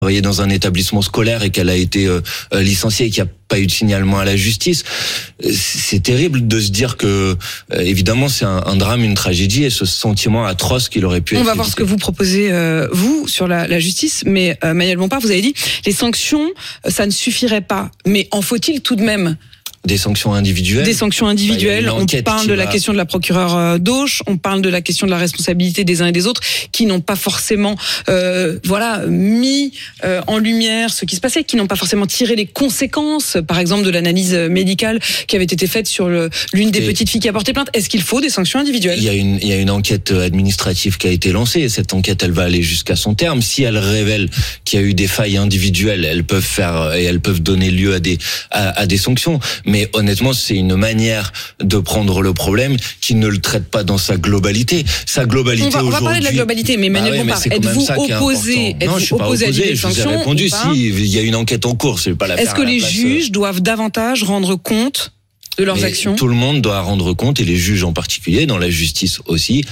travaillait dans un établissement scolaire et qu'elle a été licenciée et qu'il n'y a pas eu de signalement à la justice. C'est terrible de se dire que, évidemment, c'est un drame, une tragédie et ce sentiment atroce qu'il aurait pu être. On va voir ce que vous proposez, vous, sur la justice, mais Manuel Bompard, vous avez dit, les sanctions, ça ne suffirait pas. Mais en faut-il tout de même ? Des sanctions individuelles. Des sanctions individuelles. On parle de la question de la procureure d'Auch, on parle de la question de la responsabilité des uns et des autres qui n'ont pas forcément, mis en lumière ce qui se passait, qui n'ont pas forcément tiré les conséquences, par exemple de l'analyse médicale qui avait été faite sur l'une des petites filles qui a porté plainte. Est-ce qu'il faut des sanctions individuelles ? Il y a une enquête administrative qui a été lancée et cette enquête, elle va aller jusqu'à son terme. Si elle révèle qu'il y a eu des failles individuelles, elles peuvent donner lieu à des sanctions. Mais honnêtement, c'est une manière de prendre le problème qui ne le traite pas dans sa globalité. Sa globalité aujourd'hui. On va parler de la globalité, mais Manuel Bompard, êtes-vous opposé à des sanctions ? Je vous ai répondu, si, il y a une enquête en cours, c'est pas la. Est-ce que les juges doivent davantage rendre compte de leurs actions ? Tout le monde doit rendre compte, et les juges en particulier, dans la justice aussi.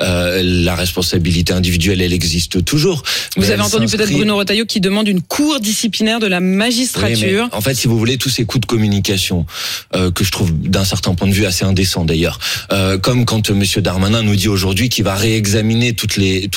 La responsabilité individuelle, elle existe toujours. Vous avez entendu peut-être Bruno Retailleau qui demande une cour disciplinaire de la magistrature. Oui, en fait, si vous voulez, tous ces coups de communication que je trouve d'un certain point de vue assez indécents d'ailleurs, comme quand Monsieur Darmanin nous dit aujourd'hui qu'il va réexaminer toutes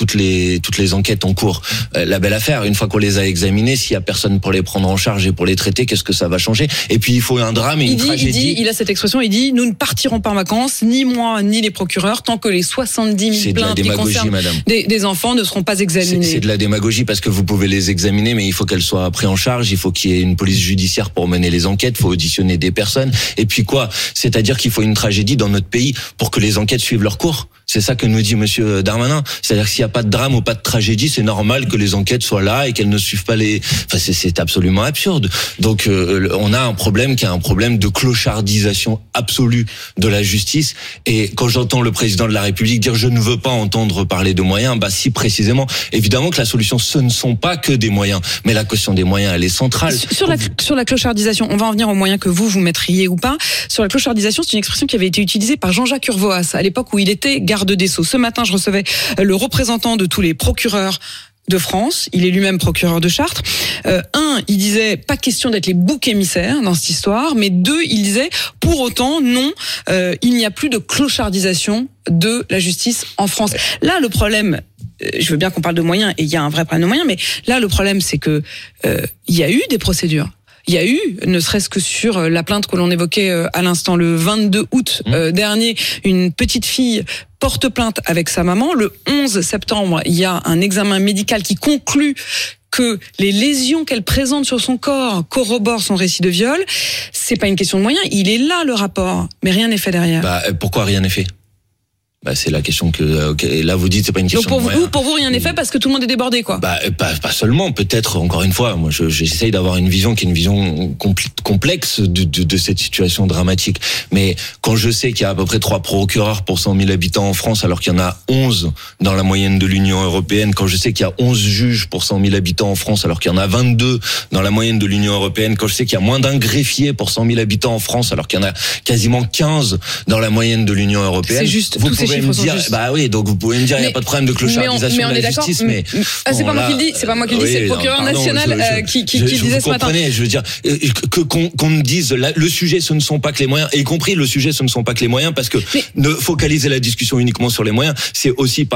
les enquêtes en cours. La belle affaire, une fois qu'on les a examinées, s'il y a personne pour les prendre en charge et pour les traiter, qu'est-ce que ça va changer ? Et puis il faut un drame et une tragédie. Il a cette expression, il dit, nous ne partirons pas en vacances, ni moi, ni les procureurs, tant que les 70 000 plaintes qui concernent des enfants ne seront pas examinées. C'est de la démagogie parce que vous pouvez les examiner, mais il faut qu'elles soient prises en charge, il faut qu'il y ait une police judiciaire pour mener les enquêtes, il faut auditionner des personnes. Et puis quoi ? C'est-à-dire qu'il faut une tragédie dans notre pays pour que les enquêtes suivent leur cours. C'est ça que nous dit Monsieur Darmanin. C'est-à-dire que s'il n'y a pas de drame ou pas de tragédie, c'est normal que les enquêtes soient là et qu'elles ne suivent pas les... Enfin, c'est absolument absurde. Donc, on a un problème qui est un problème de clochardisation absolue de la justice. Et quand j'entends le président de la République dire « je ne veux pas entendre parler de moyens », bah si, précisément. Évidemment que la solution, ce ne sont pas que des moyens. Mais la question des moyens, elle est centrale. Sur la clochardisation, on va en venir aux moyens que vous mettriez ou pas. Sur la clochardisation, c'est une expression qui avait été utilisée par Jean-Jacques Urvoas à l'époque où il était garde des Sceaux. Ce matin, je recevais le représentant de tous les procureurs de France, il est lui-même procureur de Chartres. Il disait pas question d'être les boucs émissaires dans cette histoire, mais deux, il disait pour autant non, il n'y a plus de clochardisation de la justice en France. Là, le problème, je veux bien qu'on parle de moyens et il y a un vrai problème de moyens, mais là, le problème, c'est que il y a eu des procédures. Il y a eu, ne serait-ce que sur la plainte que l'on évoquait à l'instant, le 22 août dernier, une petite fille porte plainte avec sa maman. Le 11 septembre, il y a un examen médical qui conclut que les lésions qu'elle présente sur son corps corroborent son récit de viol. C'est pas une question de moyens, il est là le rapport, mais rien n'est fait derrière. Pourquoi rien n'est fait ? C'est la question que là vous dites, c'est pas une question. Donc pour vous rien n'est fait parce que tout le monde est débordé, quoi. Pas seulement, peut-être encore une fois. Moi, j'essaye d'avoir une vision qui est une vision complexe de cette situation dramatique. Mais quand je sais qu'il y a à peu près 3 procureurs pour 100 000 habitants en France, alors qu'il y en a 11 dans la moyenne de l'Union européenne, quand je sais qu'il y a 11 juges pour 100 000 habitants en France, alors qu'il y en a 22 dans la moyenne de l'Union européenne, quand je sais qu'il y a moins d'un greffier pour 100 000 habitants en France, alors qu'il y en a quasiment 15 dans la moyenne de l'Union européenne. C'est juste, tous ces chiffres sont justes. Oui, donc vous pouvez me dire, il n'y a pas de problème de clochardisation de la justice, mais... c'est pas moi qui le dis, c'est le procureur national qui disait ce matin. Je veux dire, qu'on me dise, le sujet, ce ne sont pas que les moyens, y compris le sujet, ce ne sont pas que les moyens, parce que ne focaliser la discussion uniquement sur les moyens, c'est aussi,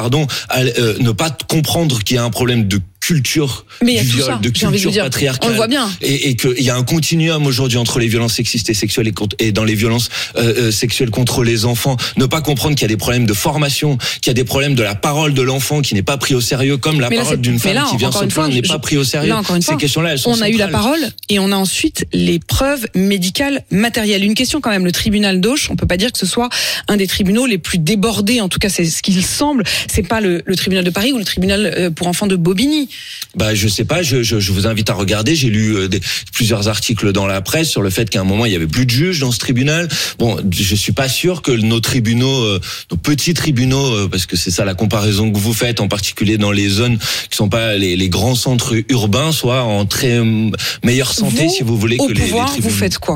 ne pas comprendre qu'il y a un problème de culture du viol, de culture patriarcale. On le voit bien. Et qu'il y a un continuum aujourd'hui entre les violences sexistes et sexuelles et dans les violences sexuelles contre les enfants. Ne pas comprendre qu'il y a des problèmes de formation, qu'il y a des problèmes de la parole de l'enfant qui n'est pas pris au sérieux, comme la parole d'une femme qui vient se plaindre n'est pas pris au sérieux. Ces questions-là, elles sont centrales. On a eu la parole et on a ensuite les preuves médicales matérielles. Une question quand même, le tribunal d'Auch, on peut pas dire que ce soit un des tribunaux les plus débordés, en tout cas c'est ce qu'il semble. C'est pas le tribunal de Paris ou le tribunal pour enfants de Bobigny. Je sais pas, je vous invite à regarder. J'ai lu plusieurs articles dans la presse sur le fait qu'à un moment il y avait plus de juges dans ce tribunal. Bon, je suis pas sûr que nos tribunaux, nos petits tribunaux, parce que c'est ça la comparaison que vous faites, en particulier dans les zones qui sont pas les grands centres urbains, soient en très meilleure santé, si vous voulez, que les tribunaux. Vous faites quoi ?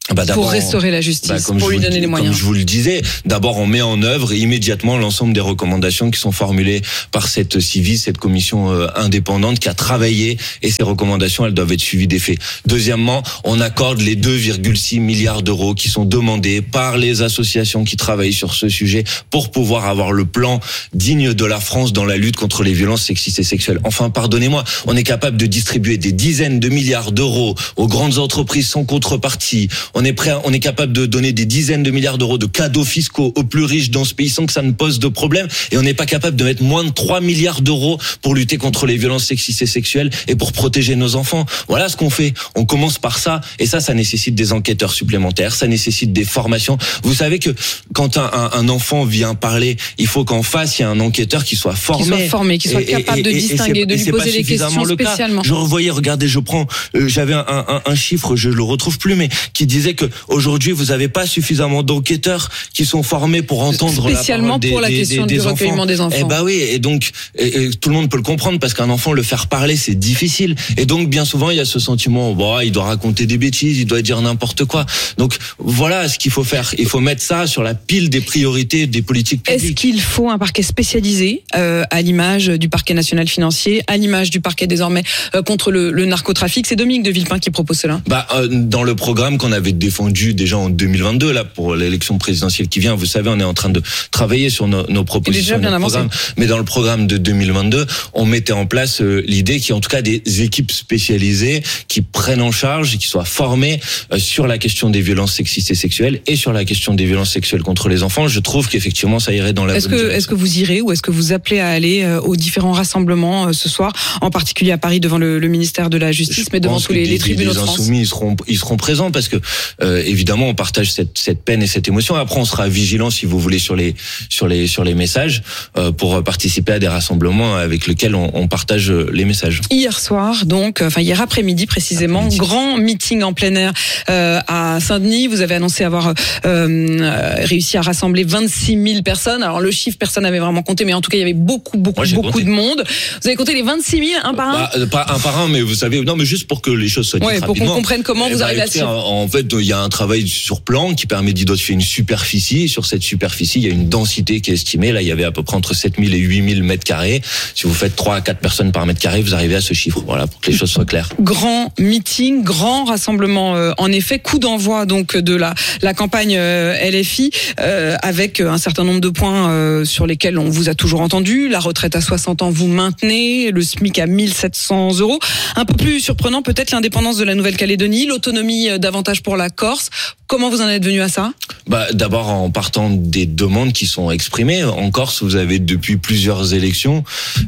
pour restaurer la justice, pour lui donner les moyens. Comme je vous le disais, d'abord on met en œuvre immédiatement l'ensemble des recommandations qui sont formulées par cette CIVI, cette commission indépendante qui a travaillé, et ces recommandations, elles doivent être suivies d'effet. Deuxièmement, on accorde les 2,6 milliards d'euros qui sont demandés par les associations qui travaillent sur ce sujet pour pouvoir avoir le plan digne de la France dans la lutte contre les violences sexistes et sexuelles. Enfin, pardonnez-moi, on est capable de distribuer des dizaines de milliards d'euros aux grandes entreprises sans contrepartie. On est capable de donner des dizaines de milliards d'euros de cadeaux fiscaux aux plus riches dans ce pays sans que ça ne pose de problème. Et on n'est pas capable de mettre moins de 3 milliards d'euros pour lutter contre les violences sexistes et sexuelles et pour protéger nos enfants. Voilà ce qu'on fait. On commence par ça. Et ça nécessite des enquêteurs supplémentaires. Ça nécessite des formations. Vous savez que quand un enfant vient parler, il faut qu'en face, il y ait un enquêteur qui soit formé. Qui soit capable de distinguer, de lui poser des questions spécialement. Regardez, j'avais un chiffre, je le retrouve plus, mais qui disait que aujourd'hui vous avez pas suffisamment d'enquêteurs qui sont formés pour entendre spécialement la parole pour la question du recueillement des enfants. Eh ben oui, et donc tout le monde peut le comprendre parce qu'un enfant, le faire parler, c'est difficile. Et donc bien souvent il y a ce sentiment, il doit raconter des bêtises, il doit dire n'importe quoi. Donc voilà ce qu'il faut faire. Il faut mettre ça sur la pile des priorités des politiques publiques. Est-ce qu'il faut un parquet spécialisé à l'image du parquet national financier, à l'image du parquet désormais contre le narcotrafic? C'est Dominique de Villepin qui propose cela. Dans le programme qu'on avait défendu déjà en 2022 là pour l'élection présidentielle qui vient, vous savez, on est en train de travailler sur nos propositions, déjà bien avancé. Mais dans le programme de 2022, on mettait en place l'idée qu'il y ait en tout cas des équipes spécialisées qui prennent en charge et qui soient formées sur la question des violences sexistes et sexuelles et sur la question des violences sexuelles contre les enfants. Je trouve qu'effectivement ça irait dans la bonne direction. Est-ce que vous irez ou est-ce que vous appelez à aller aux différents rassemblements ce soir, en particulier à Paris devant le ministère de la Justice, mais devant tous les tribunaux de France? Les insoumis, ils seront présents parce que évidemment on partage cette peine et cette émotion. Après on sera vigilant si vous voulez sur les messages pour participer à des rassemblements avec lesquels on partage les messages. Hier soir hier après-midi précisément, grand meeting en plein air à Saint-Denis. Vous avez annoncé avoir réussi à rassembler 26 000 personnes. Alors le chiffre personne n'avait vraiment compté, mais en tout cas il y avait beaucoup de monde. Vous avez compté les 26 000 un par un? Pas un par un, mais vous savez, non, mais juste pour que les choses soient dites rapidement. Pour qu'on comprenne comment vous arrivez à ça. En fait, il y a un travail sur plan qui permet d'identifier une superficie. Sur cette superficie, il y a une densité qui est estimée. Là, il y avait à peu près entre 7 000 et 8 000 mètres carrés. Si vous faites 3 à 4 personnes par mètre carré, vous arrivez à ce chiffre. Voilà, pour que les choses soient claires. Grand meeting, grand rassemblement. En effet, coup d'envoi donc de la campagne LFI avec un certain nombre de points sur lesquels on vous a toujours entendu. La retraite à 60 ans, vous maintenez. Le SMIC à 1 700 €. Un peu plus surprenant, peut-être l'indépendance de la Nouvelle-Calédonie, l'autonomie davantage pour la Corse. Comment vous en êtes venu à ça? D'abord en partant des demandes qui sont exprimées. En Corse, vous avez depuis plusieurs élections,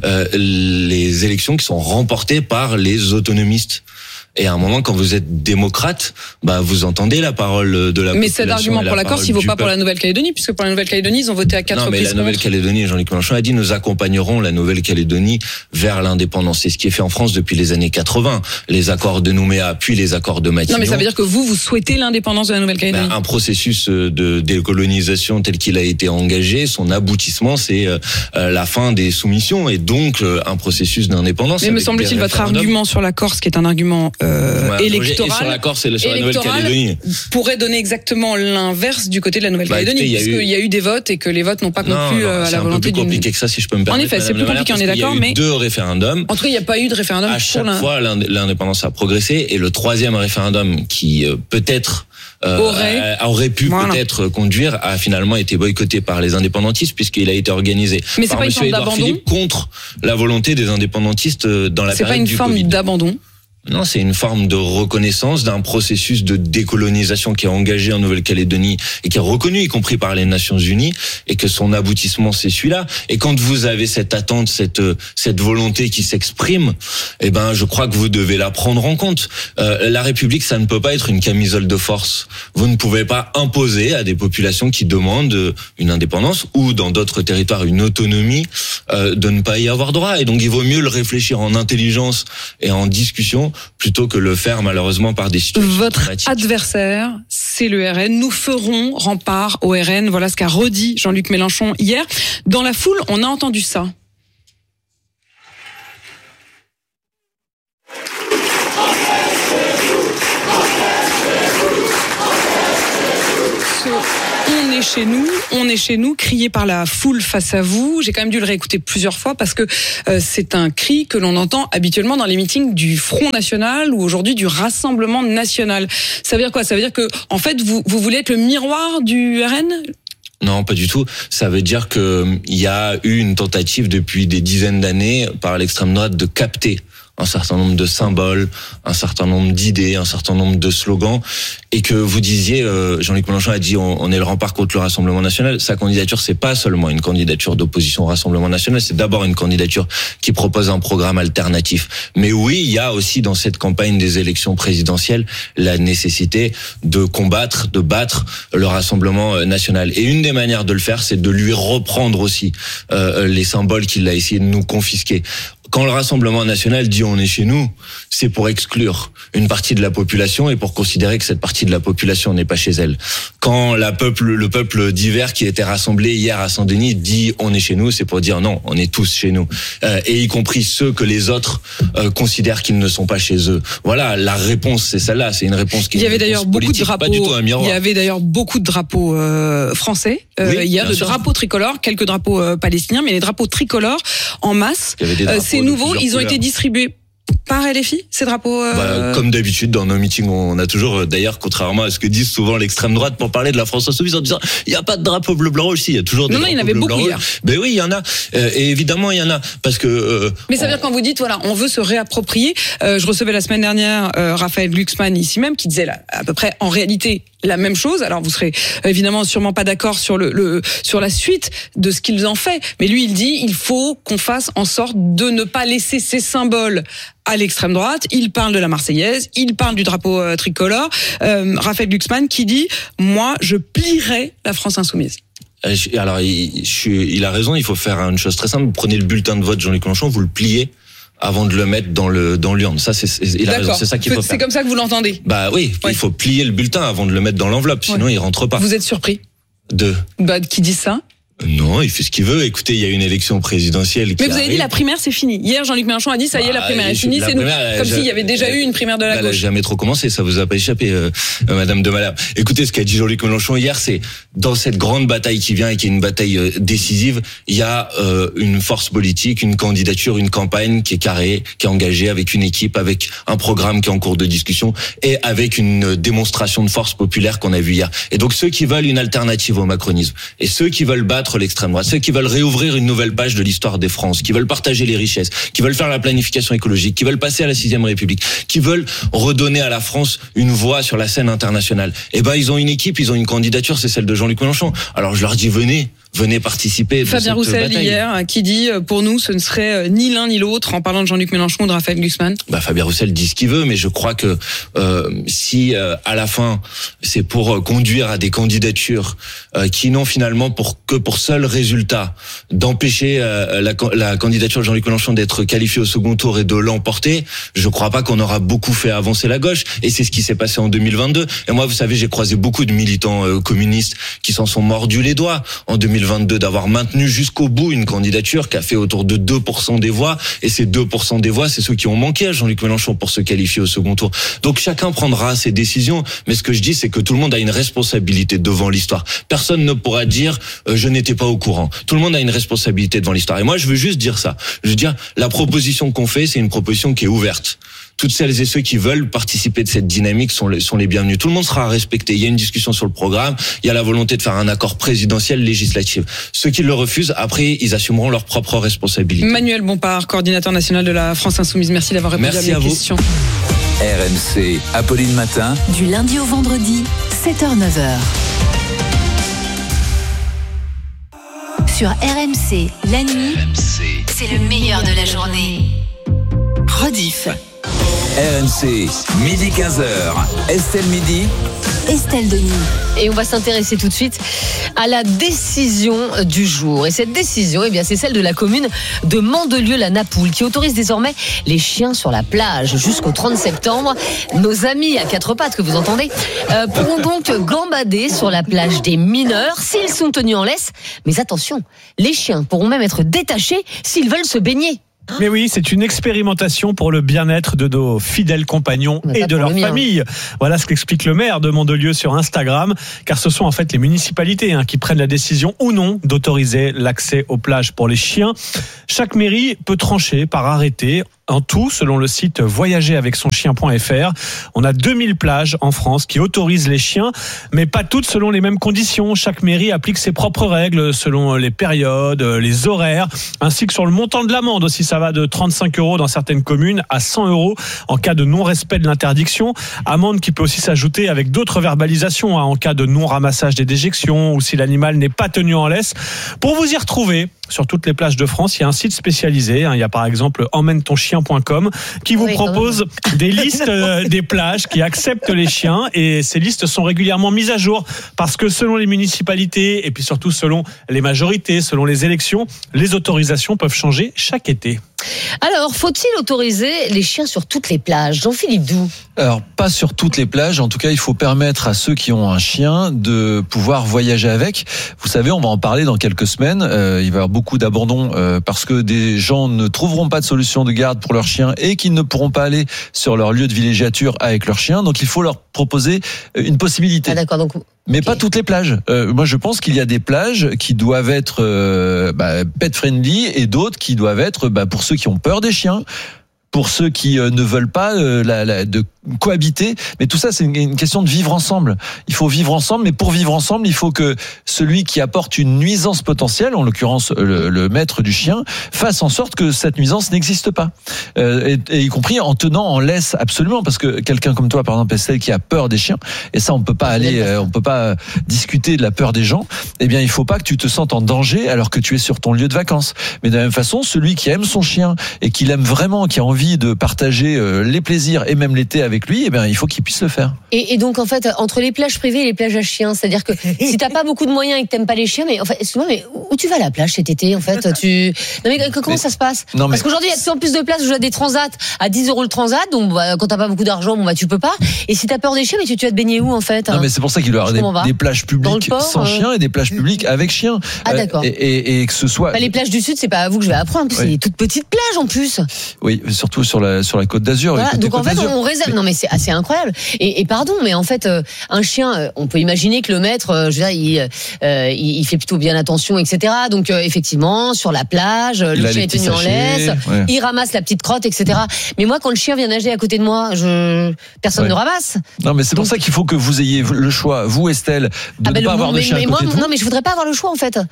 les élections qui sont remportées par les autonomistes. Et à un moment, quand vous êtes démocrate, vous entendez la parole de la population. Mais cet argument pour la Corse, il ne vaut pas pour la Nouvelle-Calédonie, puisque pour la Nouvelle-Calédonie, ils ont voté à 4 reprises. Non, mais la Nouvelle-Calédonie, Jean-Luc Mélenchon a dit, nous accompagnerons la Nouvelle-Calédonie vers l'indépendance. C'est ce qui est fait en France depuis les années 80. Les accords de Nouméa, puis les accords de Matignon. Non, mais ça veut dire que vous souhaitez l'indépendance de la Nouvelle-Calédonie. Un processus de décolonisation tel qu'il a été engagé, son aboutissement, c'est la fin des soumissions et donc un processus d'indépendance. Mais me semble-t-il, votre argument sur la Corse, qui est un argument électoral, sur la Corse et sur la Nouvelle-Calédonie, pourrait donner exactement l'inverse du côté de la Nouvelle-Calédonie, puisqu'il y a eu des votes et que les votes n'ont pas conclu à la volonté d'une... C'est un peu plus compliqué que ça, si je peux me permettre. En effet, c'est plus compliqué, on est d'accord, mais... Il y a eu 2 référendums. En tout cas, il n'y a pas eu de référendum. À chaque fois, l'indépendance a progressé, et le 3e référendum qui peut-être aurait pu peut-être conduire a finalement été boycotté par les indépendantistes puisqu'il a été organisé par M. Édouard Philippe contre la volonté des indépendantistes dans la période du Covid. C'est pas une forme d'abandon? Non, c'est une forme de reconnaissance d'un processus de décolonisation qui est engagé en Nouvelle-Calédonie et qui est reconnu, y compris par les Nations Unies, et que son aboutissement, c'est celui-là. Et quand vous avez cette attente, cette volonté qui s'exprime, je crois que vous devez la prendre en compte. La République, ça ne peut pas être une camisole de force. Vous ne pouvez pas imposer à des populations qui demandent une indépendance ou dans d'autres territoires une autonomie de ne pas y avoir droit. Et donc, il vaut mieux le réfléchir en intelligence et en discussion plutôt que le faire malheureusement par des situations dramatiques. Votre adversaire, c'est le RN. Nous ferons rempart au RN. Voilà ce qu'a redit Jean-Luc Mélenchon hier. Dans la foule, on a entendu ça. on est chez nous, crié par la foule face à vous. J'ai quand même dû le réécouter plusieurs fois parce que c'est un cri que l'on entend habituellement dans les meetings du Front National ou aujourd'hui du Rassemblement National. Ça veut dire quoi ? Ça veut dire que, en fait, vous voulez être le miroir du RN ? Non, pas du tout. Ça veut dire que il y a eu une tentative depuis des dizaines d'années par l'extrême droite de capter un certain nombre de symboles, un certain nombre d'idées, un certain nombre de slogans, et que vous disiez, Jean-Luc Mélenchon a dit on est le rempart contre le Rassemblement National. Sa candidature, c'est pas seulement une candidature d'opposition au Rassemblement National, c'est d'abord une candidature qui propose un programme alternatif. Mais oui, il y a aussi dans cette campagne des élections présidentielles la nécessité de combattre, de battre le Rassemblement National. Et une des manières de le faire, c'est de lui reprendre aussi les symboles qu'il a essayé de nous confisquer. Quand le Rassemblement National dit on est chez nous, c'est pour exclure une partie de la population et pour considérer que cette partie de la population n'est pas chez elle. Quand le peuple divers qui était rassemblé hier à Saint-Denis dit on est chez nous, c'est pour dire non, on est tous chez nous. Et y compris ceux que les autres considèrent qu'ils ne sont pas chez eux. Voilà, la réponse c'est celle-là, c'est une réponse qui est une réponse politique, pas du tout un miroir. Il y avait d'ailleurs beaucoup de drapeaux français hier, de drapeaux tricolores, quelques drapeaux palestiniens, mais les drapeaux tricolores en masse. C'est nouveau, ils ont été distribués par LFI, ces drapeaux Comme d'habitude, dans nos meetings, on a toujours, d'ailleurs, contrairement à ce que disent souvent l'extrême droite, pour parler de la France insoumise, en disant il n'y a pas de drapeau bleu, blanc, rouge. Si, il y a toujours des drapeaux bleu, blanc, rouge. Non, il y en avait beaucoup hier. Ben oui, il y en a. Et évidemment, il y en a. Parce que. Mais ça veut dire quand vous dites, voilà, on veut se réapproprier. Je recevais la semaine dernière Raphaël Glucksmann ici même, qui disait là, à peu près, en réalité, la même chose. Alors, vous serez évidemment sûrement pas d'accord sur sur la suite de ce qu'ils en fait. Mais lui, il dit, il faut qu'on fasse en sorte de ne pas laisser ces symboles à l'extrême droite. Il parle de la Marseillaise, il parle du drapeau tricolore. Raphaël Glucksmann qui dit, moi, je plierai la France insoumise. Alors, il a raison, il faut faire une chose très simple. Vous prenez le bulletin de vote de Jean-Luc Mélenchon, vous le pliez avant de le mettre dans l'urne. Ça, il a raison, c'est ça qu'il faut faire. C'est comme ça que vous l'entendez. Bah oui, il faut plier le bulletin avant de le mettre dans l'enveloppe, sinon il rentre pas. Vous êtes surpris qui dit ça? Non, il fait ce qu'il veut. Écoutez, il y a une élection présidentielle qui Mais vous avez dit la primaire c'est fini. Hier, Jean-Luc Mélenchon a dit ça y est, la primaire est finie, c'est nous. Comme s'il y avait déjà eu une primaire de la gauche. Elle n'a jamais trop commencé, ça vous a pas échappé, Madame de Malherbe. Écoutez, ce qu'a dit Jean-Luc Mélenchon hier, c'est dans cette grande bataille qui vient et qui est une bataille décisive, il y a une force politique, une candidature, une campagne qui est carrée, qui est engagée avec une équipe, avec un programme qui est en cours de discussion et avec une démonstration de force populaire qu'on a vu hier. Et donc ceux qui veulent une alternative au macronisme et ceux qui veulent battre l'extrême droite, ceux qui veulent réouvrir une nouvelle page de l'histoire des France, qui veulent partager les richesses, qui veulent faire la planification écologique, qui veulent passer à la 6e République, qui veulent redonner à la France une voix sur la scène internationale. Eh ben, ils ont une équipe, ils ont une candidature, c'est celle de Jean-Luc Mélenchon. Alors je leur dis venez participer. Fabien Roussel hier qui dit pour nous ce ne serait ni l'un ni l'autre en parlant de Jean-Luc Mélenchon ou de Raphaël Glucksmann. Fabien Roussel dit ce qu'il veut, mais je crois que si à la fin c'est pour conduire à des candidatures qui n'ont finalement pour seul résultat d'empêcher la candidature de Jean-Luc Mélenchon d'être qualifiée au second tour et de l'emporter, je crois pas qu'on aura beaucoup fait avancer la gauche. Et c'est ce qui s'est passé en 2022. Et moi, vous savez, j'ai croisé beaucoup de militants communistes qui s'en sont mordus les doigts en 2022 d'avoir maintenu jusqu'au bout une candidature qui a fait autour de 2% des voix. Et ces 2% des voix, c'est ceux qui ont manqué à Jean-Luc Mélenchon pour se qualifier au second tour. Donc chacun prendra ses décisions. Mais ce que je dis, c'est que tout le monde a une responsabilité devant l'histoire. Personne ne pourra dire je n'étais pas au courant. Tout le monde a une responsabilité devant l'histoire. Et moi, je veux juste dire ça. Je veux dire, la proposition qu'on fait, c'est une proposition qui est ouverte. Toutes celles et ceux qui veulent participer de cette dynamique sont les bienvenus. Tout le monde sera respecté. Il y a une discussion sur le programme. Il y a la volonté de faire un accord présidentiel législatif. Ceux qui le refusent, après, ils assumeront leurs propres responsabilités. Manuel Bompard, coordinateur national de la France Insoumise. Merci d'avoir répondu à mes questions. RMC, Apolline Matin. Du lundi au vendredi, 7h-9h. Sur RMC, la nuit, c'est le meilleur de la journée. Rediff. RMC, midi 15h. Estelle Midi. Estelle Denis. Et on va s'intéresser tout de suite à la décision du jour. Et cette décision, c'est celle de la commune de Mandelieu-la-Napoule qui autorise désormais les chiens sur la plage jusqu'au 30 septembre. Nos amis à quatre pattes que vous entendez pourront donc gambader sur la plage des mineurs s'ils sont tenus en laisse. Mais attention, les chiens pourront même être détachés s'ils veulent se baigner. Mais oui, c'est une expérimentation pour le bien-être de nos fidèles compagnons et de leur famille. Voilà ce qu'explique le maire de Mandelieu sur Instagram, car ce sont en fait les municipalités qui prennent la décision ou non d'autoriser l'accès aux plages pour les chiens. Chaque mairie peut trancher par arrêté. En tout, selon le site voyageravecsonchien.fr, on a 2000 plages en France qui autorisent les chiens, mais pas toutes selon les mêmes conditions. Chaque mairie applique ses propres règles selon les périodes, les horaires, ainsi que sur le montant de l'amende aussi. Ça va de 35 € dans certaines communes à 100 € en cas de non-respect de l'interdiction. Amende qui peut aussi s'ajouter avec d'autres verbalisations en cas de non-ramassage des déjections ou si l'animal n'est pas tenu en laisse. Pour vous y retrouver, sur toutes les plages de France, il y a un site spécialisé. Il y a par exemple emmène-ton-chien.com qui vous propose des listes des plages qui acceptent les chiens, et ces listes sont régulièrement mises à jour parce que selon les municipalités et puis surtout selon les majorités, selon les élections, les autorisations peuvent changer chaque été. Alors, faut-il autoriser les chiens sur toutes les plages ? Jean-Philippe Doux. Alors, pas sur toutes les plages. En tout cas, il faut permettre à ceux qui ont un chien de pouvoir voyager avec. Vous savez, on va en parler dans quelques semaines. Il va y avoir beaucoup d'abandons parce que des gens ne trouveront pas de solution de garde pour leur chien et qu'ils ne pourront pas aller sur leur lieu de villégiature avec leur chien. Donc, il faut leur proposer une possibilité. Ah, d'accord. Donc, mais pas toutes les plages. Moi, je pense qu'il y a des plages qui doivent être pet friendly et d'autres qui doivent être pour ceux qui ont peur des chiens, pour ceux qui ne veulent pas de cohabiter. Mais tout ça, c'est une question de vivre ensemble. Il faut vivre ensemble, mais pour vivre ensemble, il faut que celui qui apporte une nuisance potentielle, en l'occurrence le maître du chien, fasse en sorte que cette nuisance n'existe pas. Et y compris en tenant en laisse absolument, parce que quelqu'un comme toi, par exemple, Estelle, qui a peur des chiens, et ça, on peut pas discuter de la peur des gens. Eh bien, il faut pas que tu te sentes en danger alors que tu es sur ton lieu de vacances. Mais de la même façon, celui qui aime son chien et qui l'aime vraiment, qui a envie de partager les plaisirs et même l'été avec lui, eh bien, il faut qu'il puisse le faire. Et donc, en fait, entre les plages privées et les plages à chiens, c'est-à-dire que si t'as pas beaucoup de moyens et que t'aimes pas les chiens, mais en fait, excuse-moi, mais où tu vas à la plage cet été, en fait? Comment ça se passe? Parce qu'aujourd'hui, il y a de plus en plus de places où il y a des transats à 10 € le transat, donc quand t'as pas beaucoup d'argent, tu peux pas. Et si t'as peur des chiens, mais tu vas te baigner où, en fait? Non, mais c'est pour ça qu'il doit y avoir des plages publiques sans chiens et des plages publiques avec chiens. Ah, d'accord. Et que ce soit. Les plages du Sud, c'est pas à vous que je vais apprendre. En plus, c'est des toutes petites plages, en plus. Oui, surtout sur la Côte d'Azur. Voilà, donc en fait, on réserve. Non, mais c'est assez incroyable. Et pardon, mais en fait, un chien, on peut imaginer que le maître, il fait plutôt bien attention, etc. Donc effectivement, sur la plage, le chien est tenu en laisse, il ramasse la petite crotte, etc. Mais moi, quand le chien vient nager à côté de moi, personne ne ramasse. Non, mais c'est pour ça qu'il faut que vous ayez le choix, vous Estelle, de ne pas avoir de chien à côté de vous. Non, mais je voudrais pas avoir le choix, en fait.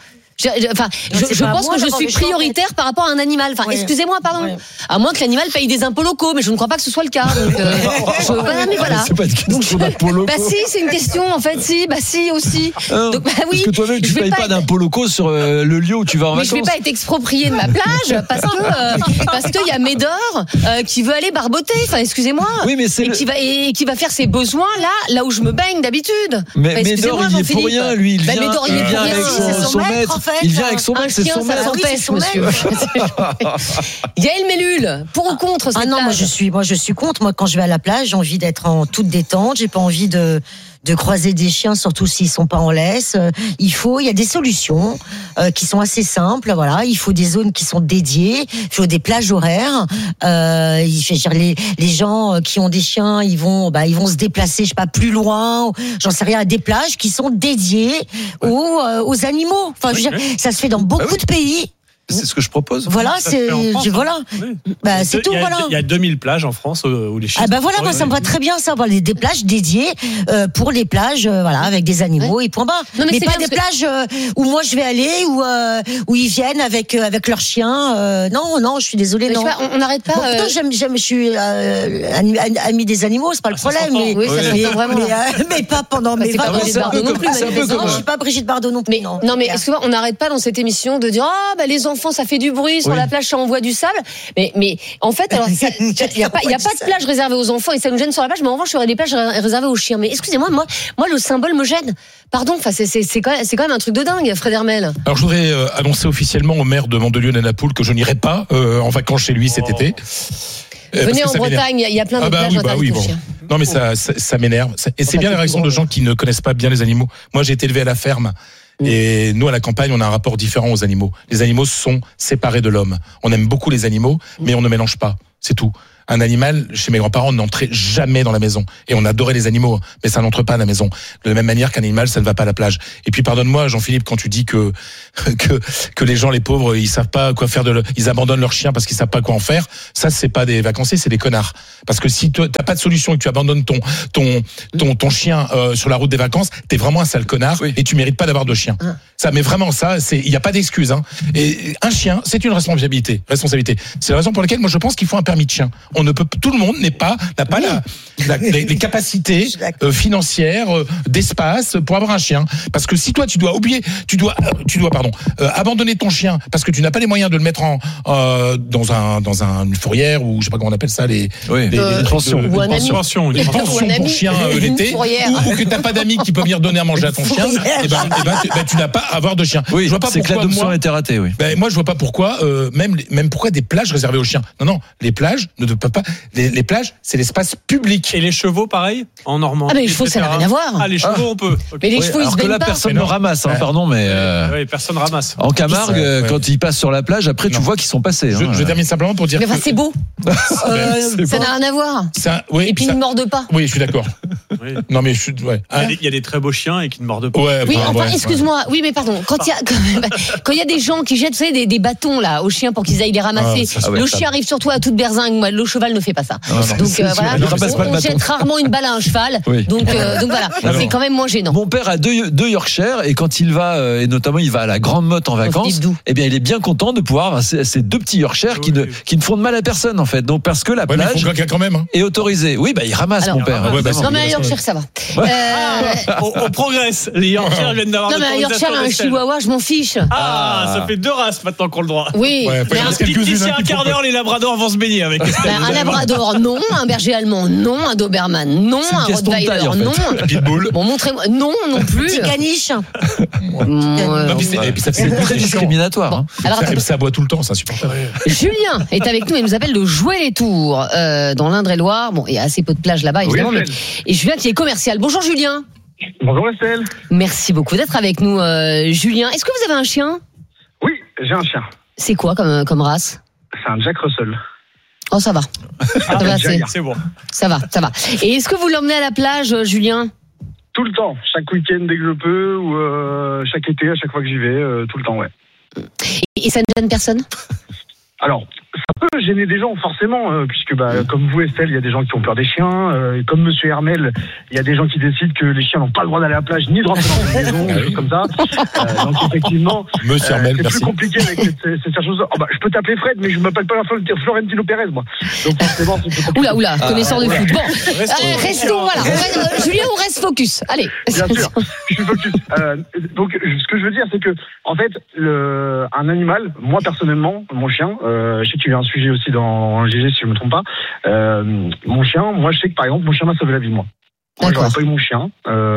Je pense que je suis prioritaire par rapport à un animal. Excusez-moi, pardon. Ouais. À moins que l'animal paye des impôts locaux, mais je ne crois pas que ce soit le cas. Donc, mais voilà. C'est pas une question d'impôts locaux. Si, c'est une question, en fait, si aussi. Donc, oui. Parce que toi-même, tu payes pas d'impôts locaux sur le lieu où tu vas en vacances. Mais je vais pas être exproprié de ma plage parce que y a Médor qui veut aller barboter. Excusez-moi. Oui, mais qui va faire ses besoins là où je me baigne d'habitude. Mais Médor, il y est pour rien, lui. Il vient avec son maître. Il vient avec son maître, c'est son maître. Monsieur. Yael Mellul, pour ou contre cette plage? Moi je suis contre. Moi, quand je vais à la plage, j'ai envie d'être en toute détente. J'ai pas envie de croiser des chiens, surtout s'ils sont pas en laisse. Il y a des solutions qui sont assez simples. Voilà, il faut des zones qui sont dédiées. Il faut des plages horaires. Les gens qui ont des chiens, ils vont se déplacer, je sais pas, plus loin. J'en sais rien, à des plages qui sont dédiées aux animaux. Enfin, je veux dire, ça se fait dans beaucoup de pays. C'est ce que je propose. Voilà, c'est tout. Il y a 2000 plages en France où les chiens. Moi ça me va très bien ça. Voilà, des plages dédiées pour les plages, avec des animaux et point barre. Mais pas des plages où moi je vais aller où ils viennent avec leurs chiens. Non, je suis désolée. Non. On n'arrête pas. Je suis ami des animaux, c'est pas le problème. Mais pas pendant mes vacances. Je suis pas Brigitte Bardot non plus. Non, mais excuse-moi, on n'arrête pas dans cette émission de dire les enfants, ça fait du bruit sur la plage, ça envoie du sable. Mais en fait, alors il y a pas de plage réservée aux enfants et ça nous gêne sur la plage. Mais en revanche, il y aurait des plages réservées aux chiens. Mais excusez-moi, moi le symbole me gêne. Pardon, c'est quand même un truc de dingue, Fred Hermel. Alors je voudrais annoncer officiellement au maire de Mandelieu-Nanapoule que je n'irai pas en vacances chez lui cet été. Venez en Bretagne, il y a plein de plages interdites aux chiens. Non, mais ça m'énerve. Et c'est bien la réaction de gens qui ne connaissent pas bien les animaux. Moi, j'ai été élevé à la ferme. Et nous, à la campagne, on a un rapport différent aux animaux. Les animaux sont séparés de l'homme. On aime beaucoup les animaux, mais on ne mélange pas. C'est tout. Un animal, chez mes grands-parents, n'entrait jamais dans la maison. Et on adorait les animaux, mais ça n'entre pas à la maison. De la même manière qu'un animal, ça ne va pas à la plage. Et puis, pardonne-moi, Jean-Philippe, quand tu dis que les gens, les pauvres, ils savent pas quoi faire ils abandonnent leur chien parce qu'ils savent pas quoi en faire. Ça, c'est pas des vacanciers, c'est des connards. Parce que si t'as pas de solution et que tu abandonnes ton chien sur la route des vacances, t'es vraiment un sale connard et tu mérites pas d'avoir de chien. Ça, mais vraiment, il y a pas d'excuse, hein. Et un chien, c'est une responsabilité. C'est la raison pour laquelle moi je pense qu'il faut un permis de chien. Tout le monde n'a pas les capacités financières, d'espace pour avoir un chien. Parce que si toi tu dois abandonner ton chien parce que tu n'as pas les moyens de le mettre dans une fourrière ou je sais pas comment on appelle ça, les pensions pour chien l'été, ou que t'as pas d'amis qui peuvent venir donner à manger à ton chien, et ben tu n'as pas à avoir de chien. Oui, je vois pas c'est que l'adoption était ratée, oui. Moi je vois pas pourquoi même pourquoi des plages réservées aux chiens. Non, les plages ne peuvent pas. Les plages, c'est l'espace public. Et les chevaux, pareil, en Normandie. Ah, mais les chevaux, ça n'a rien à voir. Ah, les chevaux, on peut. Mais les chevaux, ils se baignent pas. Personne ne ramasse, pardon, mais. Oui, personne ramasse. En Camargue, quand ils passent sur la plage, après, tu vois qu'ils sont passés. Je termine simplement pour dire. Mais enfin, c'est beau. Ça n'a rien à voir. Et puis, ils ne mordent pas. Oui, je suis d'accord. Non, mais il y a des très beaux chiens et qui ne mordent pas. Oui, enfin, excuse-moi. Oui, mais pardon. Quand il y a des gens qui jettent, vous savez, des bâtons là aux chiens pour qu'ils aillent les ramasser, le chien arrive sur toi à toute berzingue. Moi, le cheval ne fait pas ça. Donc voilà, on jette rarement une balle à un cheval. Donc voilà, c'est quand même moins gênant. Mon père a deux Yorkshire et quand il va, et notamment il va à la Grande Motte en vacances, eh bien il est bien content de pouvoir avoir ces deux petits Yorkshire qui ne font de mal à personne en fait. Donc parce que la plage est autorisée. Oui, il ramasse mon père. Non mais un Yorkshire ça va. On progresse. Les Yorkshire viennent d'avoir. Non mais un Yorkshire, un Chihuahua, je m'en fiche. Ça fait 2 races maintenant qu'on le droit. Oui. D'ici un quart d'heure, les Labradors vont se baigner avec Estelle. Un Labrador, non. Un berger allemand, non. Un Doberman, non. Un Rottweiler, non. Un pitbull. Bon, montrez-moi. Non plus. Petit caniche. Et puis c'est très discriminatoire. Ça aboie tout le temps, c'est insupportable. Julien est avec nous et nous appelle de Jouer-les-Tours dans l'Indre-et-Loire. Bon, il y a assez peu de plages là-bas, évidemment. Et Julien qui est commercial. Bonjour Julien. Bonjour Estelle. Merci beaucoup d'être avec nous, Julien. Est-ce que vous avez un chien ? Oui, j'ai un chien. C'est quoi comme race ? C'est un Jack Russell. Oh, ça va. C'est bon. Ça va. Et est-ce que vous l'emmenez à la plage, Julien ? Tout le temps. Chaque week-end dès que je peux, ou chaque été, à chaque fois que j'y vais, tout le temps, ouais. Et ça ne gêne personne ? Alors, ça peut gêner des gens, forcément, puisque comme vous, Estelle, il y a des gens qui ont peur des chiens. Comme Monsieur Hermel, il y a des gens qui décident que les chiens n'ont pas le droit d'aller à la plage, ni de rentrer dans une maison, des choses comme ça. Donc, effectivement, Monsieur Hermel, c'est merci. plus compliqué avec cette chose. Je peux t'appeler Fred, mais je m'appelle pas Florentino Pérez, moi. Donc, forcément, c'est plus compliqué. Oula, connaisseur de foot. Bon, restons, voilà. Julien, on reste focus. Allez. Bien sûr, je suis focus. Donc, ce que je veux dire, c'est que, en fait, un animal, moi, personnellement, mon chien, je sais qu'il y a un sujet aussi dans GG, si je me trompe pas. Mon chien, moi, je sais que, par exemple, mon chien m'a sauvé la vie, moi. Moi, j'aurais pas eu mon chien.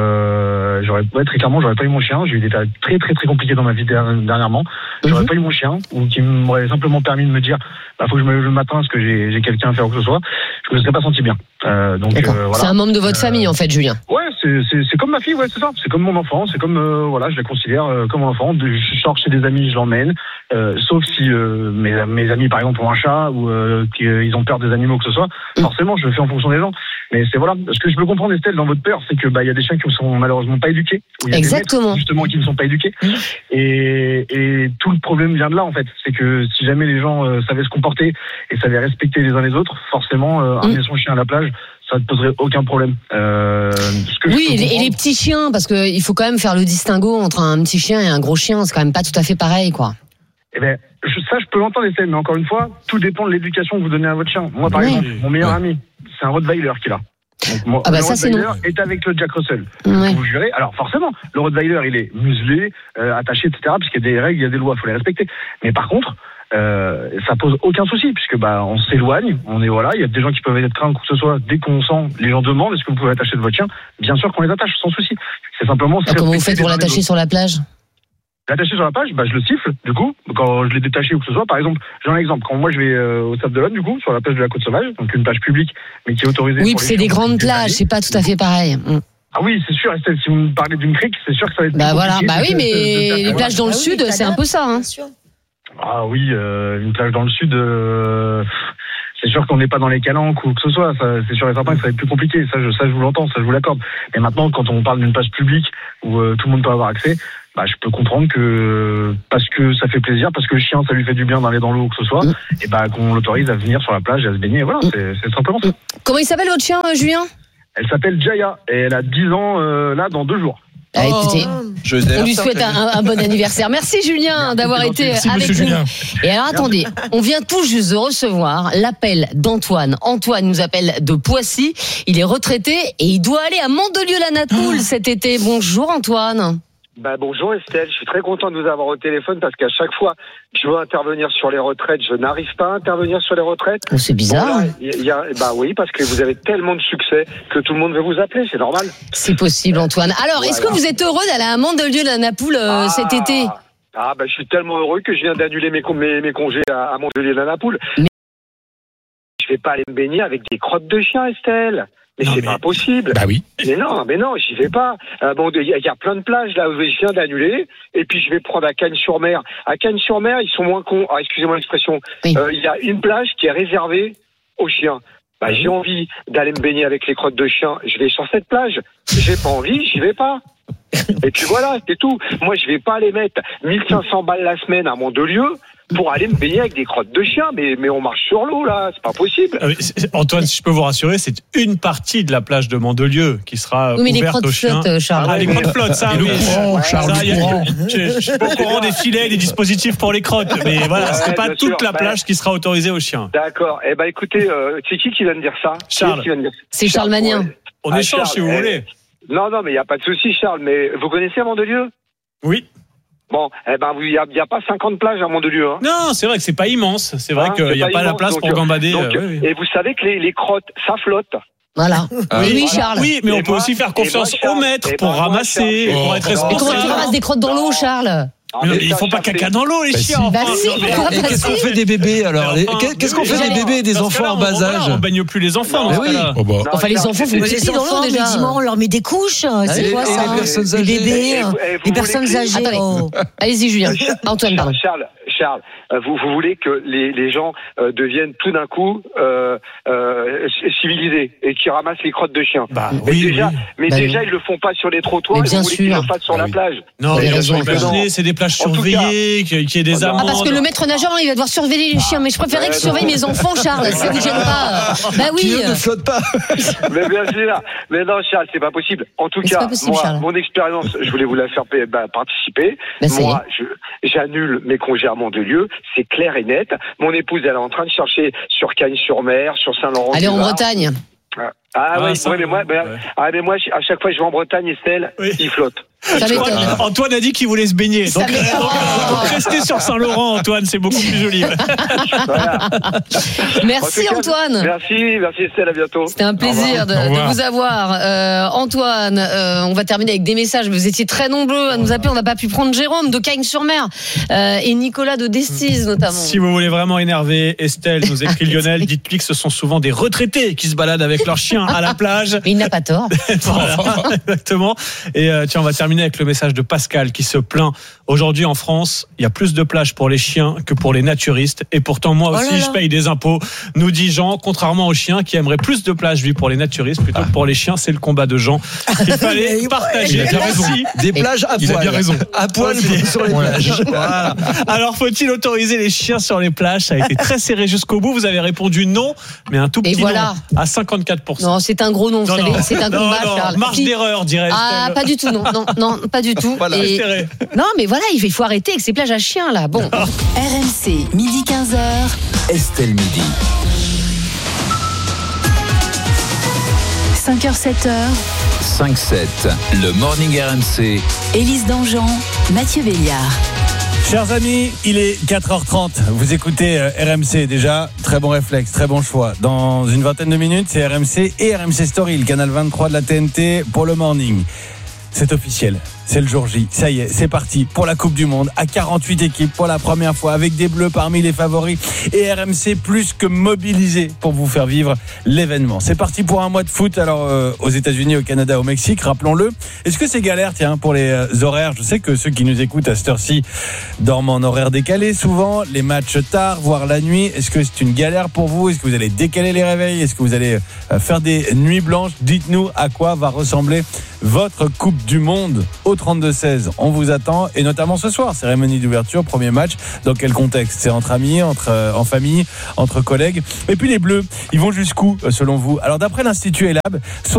Très clairement, j'aurais pas eu mon chien. J'ai eu des périodes très, très, très compliquées dans ma vie dernièrement. J'aurais pas eu mon chien, ou qui m'aurait simplement permis de me dire, faut que je me lève le matin parce que j'ai quelqu'un à faire ou que ce soit. Je me serais pas senti bien. Donc, voilà. C'est un membre de votre famille, en fait, Julien. Ouais, c'est comme ma fille, ouais, c'est ça. C'est comme mon enfant. C'est comme, je la considère comme mon enfant. Je sors chez des amis, je l'emmène. Sauf si mes amis, par exemple, ont un chat ou qu'ils ont peur des animaux que ce soit. Forcément, je le fais en fonction des gens. Mais c'est voilà. Ce que je peux comprendre, Estelle, dans votre peur, c'est que il y a des chiens qui ne sont malheureusement pas éduqués. Ou il y a Exactement. Des maîtres, justement, qui ne sont pas éduqués. Et tout le problème vient de là, en fait. C'est que si jamais les gens savaient se comporter et savaient respecter les uns les autres, forcément, amener son chien à la plage, ça ne poserait aucun problème. Oui, et les petits chiens, parce qu'il faut quand même faire le distinguo entre un petit chien et un gros chien. C'est quand même pas tout à fait pareil, quoi. Eh ben, je peux l'entendre, Estelle, mais encore une fois, tout dépend de l'éducation que vous donnez à votre chien. Moi, par exemple, mon meilleur ami, c'est un Rottweiler qu'il a. Donc, le Rottweiler est avec le Jack Russell. Vous jurez. Alors, forcément, le Rottweiler, il est muselé, attaché, etc., puisqu'il y a des règles, il y a des lois, il faut les respecter. Mais par contre, ça pose aucun souci, puisque on s'éloigne, il y a des gens qui peuvent être craints ou que ce soit, dès qu'on sent, les gens demandent est-ce que vous pouvez attacher de votre chien, bien sûr qu'on les attache sans souci. C'est simplement. Comment vous faites pour l'attacher sur la plage? L'attacher sur la plage, je le siffle, du coup, quand je l'ai détaché ou que ce soit. Par exemple, j'ai un exemple, quand moi je vais au Sable d'Olonne, du coup, sur la plage de la Côte Sauvage, donc une plage publique, mais qui est autorisée. Oui, c'est des grandes plages, c'est pas tout à fait pareil. Ah oui, c'est sûr, Estelle, si vous me parlez d'une crique, c'est sûr que ça va être Bah voilà, compliqué. bah oui, mais les plages dans le sud, c'est un peu ça. Hein. Ah oui, une plage dans le sud, c'est sûr qu'on n'est pas dans les calanques ou que ce soit. Ça, c'est sûr et certain que ça va être plus compliqué. Ça, je vous l'entends, ça, je vous l'accorde. Mais maintenant, quand on parle d'une plage publique où tout le monde peut avoir accès, bah, je peux comprendre que parce que ça fait plaisir, parce que le chien, ça lui fait du bien d'aller dans l'eau ou que ce soit, et bah qu'on l'autorise à venir sur la plage et à se baigner. Voilà, c'est simplement ça. Comment il s'appelle votre chien, Julien ? Elle s'appelle Jaya et elle a 10 ans là dans 2 jours. Ah, écoutez, on lui souhaite un bon anniversaire. Merci Julien d'avoir été avec nous. Julien. Et alors attendez, on vient tout juste de recevoir l'appel d'Antoine. Antoine nous appelle de Poissy. Il est retraité et il doit aller à Mandelieu-la-Napoule cet été. Bonjour Antoine. Bah bonjour Estelle, je suis très content de vous avoir au téléphone parce qu'à chaque fois que je veux intervenir sur les retraites, je n'arrive pas à intervenir sur les retraites. Oh, c'est bizarre. Bon, là, bah oui, parce que vous avez tellement de succès que tout le monde veut vous appeler, c'est normal. C'est possible Antoine. Alors, est-ce que vous êtes heureux d'aller à Mandelieu-la-Napoule cet été ? Ah bah je suis tellement heureux que je viens d'annuler mes congés à Mandelieu-la-Napoule. Mais... Je vais pas aller me baigner avec des crottes de chien, Estelle. Mais c'est pas possible. Bah oui. Mais non, j'y vais pas. Bon, il y a plein de plages là où je viens d'annuler, et puis je vais prendre à Cagnes-sur-Mer. À Cagnes-sur-Mer, ils sont moins cons. Ah, excusez-moi l'expression. Oui. Il y a une plage qui est réservée aux chiens. Bah, j'ai envie d'aller me baigner avec les crottes de chien. Je vais sur cette plage. J'ai pas envie, j'y vais pas. Et puis voilà, c'est tout. Moi, je vais pas aller mettre 1500 balles la semaine à Mandelieu pour aller me baigner avec des crottes de chien, mais on marche sur l'eau là, c'est pas possible. Antoine, si je peux vous rassurer, c'est une partie de la plage de Mandelieu qui sera ouverte aux chiens. Charles. Ah, les crottes flottent, ça. Le courant, Charles, le courant. Je suis pas au courant des filets, des dispositifs pour les crottes, mais voilà, c'est pas toute la plage qui sera autorisée aux chiens. D'accord. Eh ben écoutez, c'est qui vient de dire ça ? Charles. C'est Charles Magnin. On échange si vous voulez. Non, mais il n'y a pas de souci, Charles. Mais vous connaissez Mandelieu ? Oui. Bon, eh ben, il n'y a pas 50 plages à Mandelieu. Hein. Non, c'est vrai que c'est pas immense. C'est vrai qu'il n'y a pas la place pour gambader. Oui. Et vous savez que les crottes, ça flotte. Voilà. Oui, Charles. Oui, mais on peut aussi faire confiance au maître pour ramasser, pour être responsable. Mais comment tu ramasses des crottes dans l'eau, Charles ? Mais ils font pas caca dans l'eau, les chiens. Et qu'est-ce qu'on fait des bébés alors ? Qu'est-ce qu'on fait des bébés et des enfants en bas âge ? On baigne plus les enfants. Enfin, les enfants font pipi dans l'eau déjà. On leur met des couches. C'est quoi ça ? Les bébés, les personnes âgées. Allez-y, Julien. Antoine, pardon. Charles, vous voulez que les gens deviennent tout d'un coup civilisés et qui ramassent les crottes de chiens. Mais déjà, ils le font pas sur les trottoirs. Mais bien sûr. Ils le fassent sur la plage. Non, c'est des plages surveillées, qu'il y ait des amendes. Parce que le maître nageur, il va devoir surveiller les chiens. Mais je préférais que je surveille mes enfants, Charles. Ça vous gêne pas ? Bah oui. Qui ne flotte pas. Mais bien sûr. Mais non, Charles, c'est pas possible. En tout cas, moi, mon expérience, je voulais vous la faire participer. Moi, j'annule mes congés à Mandelieu. C'est clair et net. Mon épouse, elle est en train de chercher sur Cagnes-sur-Mer, sur Saint-Laurent. Allez en Bretagne. Mais moi, à chaque fois que je vais en Bretagne, Estelle, il flotte. Antoine a dit qu'il voulait se baigner. Donc restez sur Saint-Laurent, Antoine, c'est beaucoup plus joli. Voilà. Merci Antoine. Merci Estelle, à bientôt. C'était un plaisir de vous avoir. Antoine, on va terminer avec des messages. Vous étiez très nombreux à nous appeler. On n'a pas pu prendre Jérôme de Cagnes-sur-Mer et Nicolas de Destiz notamment. Si vous voulez vraiment énerver Estelle, nous écrit Lionel, dites-lui que ce sont souvent des retraités qui se baladent avec leurs chiens à la plage. Mais il n'a pas tort. Voilà, exactement. Et tiens, on va terminer avec le message de Pascal qui se plaint. Aujourd'hui en France, il y a plus de plages pour les chiens que pour les naturistes. Et pourtant, moi aussi, je paye des impôts. Nous dit Jean, contrairement aux chiens qui aimeraient plus de plages, lui, pour les naturistes plutôt que pour les chiens. C'est le combat de Jean. Il fallait partager. Il a bien raison. Des plages à poil. Il a bien raison. À poil sur les plages. Voilà. Alors, faut-il autoriser les chiens sur les plages ? Ça a été très serré jusqu'au bout. Vous avez répondu non, mais un tout petit non à 54%. Non, c'est un gros non, vous savez. C'est un combat, Charles. Marge d'erreur, dirait Estelle. Ah, pas du tout, non, pas du tout. Voilà, non, mais voilà, il faut arrêter avec ces plages à chiens, là. Bon. RMC, midi 15h. Estelle Midi. 5h, 7h. 5-7, le Morning RMC. Élise Dangean, Mathieu Béliard. Chers amis, il est 4h30. Vous écoutez RMC déjà. Très bon réflexe, très bon choix. Dans une vingtaine de minutes, c'est RMC et RMC Story, le canal 23 de la TNT pour le morning. C'est officiel. c'est le jour J. Ça y est, c'est parti pour la Coupe du Monde à 48 équipes pour la première fois avec des Bleus parmi les favoris et RMC plus que mobilisé pour vous faire vivre l'événement. C'est parti pour un mois de foot alors aux États-Unis, au Canada, au Mexique, rappelons-le. Est-ce que c'est galère pour les horaires? Je sais que ceux qui nous écoutent à cette heure-ci dorment en horaire décalé souvent, les matchs tard, voire la nuit. Est-ce que c'est une galère pour vous? Est-ce que vous allez décaler les réveils? Est-ce que vous allez faire des nuits blanches? Dites-nous à quoi va ressembler votre Coupe du Monde au 32-16. On vous attend et notamment ce soir, cérémonie d'ouverture, premier match. Dans quel contexte? C'est entre amis, en famille, entre collègues. Et puis les Bleus, ils vont jusqu'où selon vous? Alors d'après l'Institut Elab,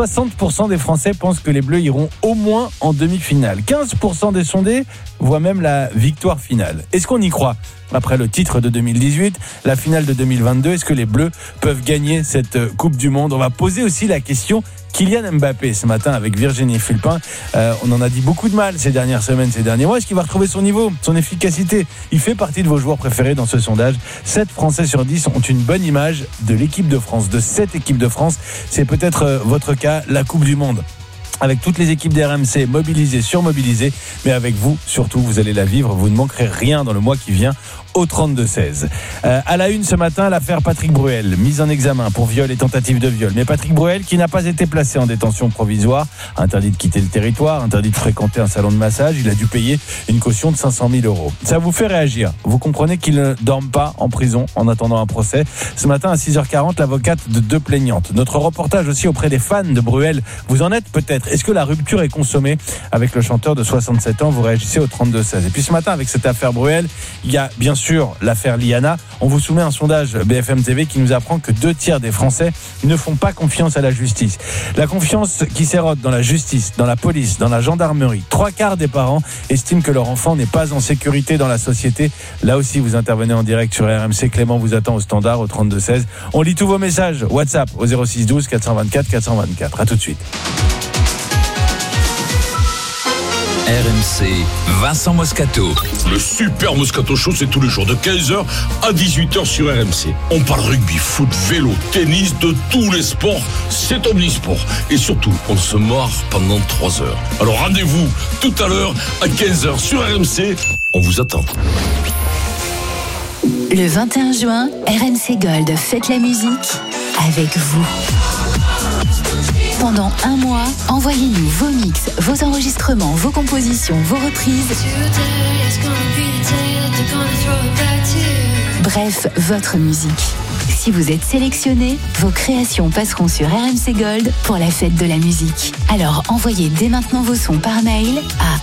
60% des Français pensent que les Bleus iront au moins en demi-finale. 15% des sondés voient même la victoire finale. Est-ce qu'on y croit? Après le titre de 2018, la finale de 2022, est-ce que les Bleus peuvent gagner cette Coupe du Monde? On va poser aussi la question Kylian Mbappé ce matin avec Virginie Fulpin. On en a dit beaucoup de mal ces dernières semaines, ces derniers mois. Est-ce qu'il va retrouver son niveau, son efficacité? Il fait partie de vos joueurs préférés dans ce sondage. 7 Français sur 10 ont une bonne image de l'équipe de France, de cette équipe de France. C'est peut-être votre cas, la Coupe du Monde. Avec toutes les équipes d'RMC mobilisées, surmobilisées, mais avec vous, surtout, vous allez la vivre. Vous ne manquerez rien dans le mois qui vient au 32-16. À la une ce matin, l'affaire Patrick Bruel, mise en examen pour viol et tentative de viol. Mais Patrick Bruel qui n'a pas été placé en détention provisoire, interdit de quitter le territoire, interdit de fréquenter un salon de massage, il a dû payer une caution de 500 000 €. Ça vous fait réagir. Vous comprenez qu'il ne dorme pas en prison en attendant un procès. Ce matin à 6h40, l'avocate de 2 plaignantes. Notre reportage aussi auprès des fans de Bruel. Vous en êtes peut-être. Est-ce que la rupture est consommée avec le chanteur de 67 ans? Vous réagissez au 32-16. Et puis ce matin, avec cette affaire Bruel, il y a bien sûr l'affaire Liana. On vous soumet un sondage BFM TV qui nous apprend que 2 tiers des Français ne font pas confiance à la justice. La confiance qui s'érode dans la justice, dans la police, dans la gendarmerie. 3/4 des parents estiment que leur enfant n'est pas en sécurité dans la société. Là aussi, vous intervenez en direct sur RMC. Clément vous attend au standard au 32-16. On lit tous vos messages. WhatsApp au 06 12 424 424. À tout de suite. RMC, Vincent Moscato. Le super Moscato Show, c'est tous les jours de 15h à 18h sur RMC. On parle rugby, foot, vélo, tennis, de tous les sports. C'est omnisport. Et surtout, on se marre pendant 3 heures. Alors rendez-vous tout à l'heure à 15h sur RMC. On vous attend. Le 21 juin, RMC Gold fête la musique avec vous. Pendant un mois, envoyez-nous vos mix, vos enregistrements, vos compositions, vos reprises. Bref, votre musique. Si vous êtes sélectionné, vos créations passeront sur RMC Gold pour la fête de la musique. Alors envoyez dès maintenant vos sons par mail à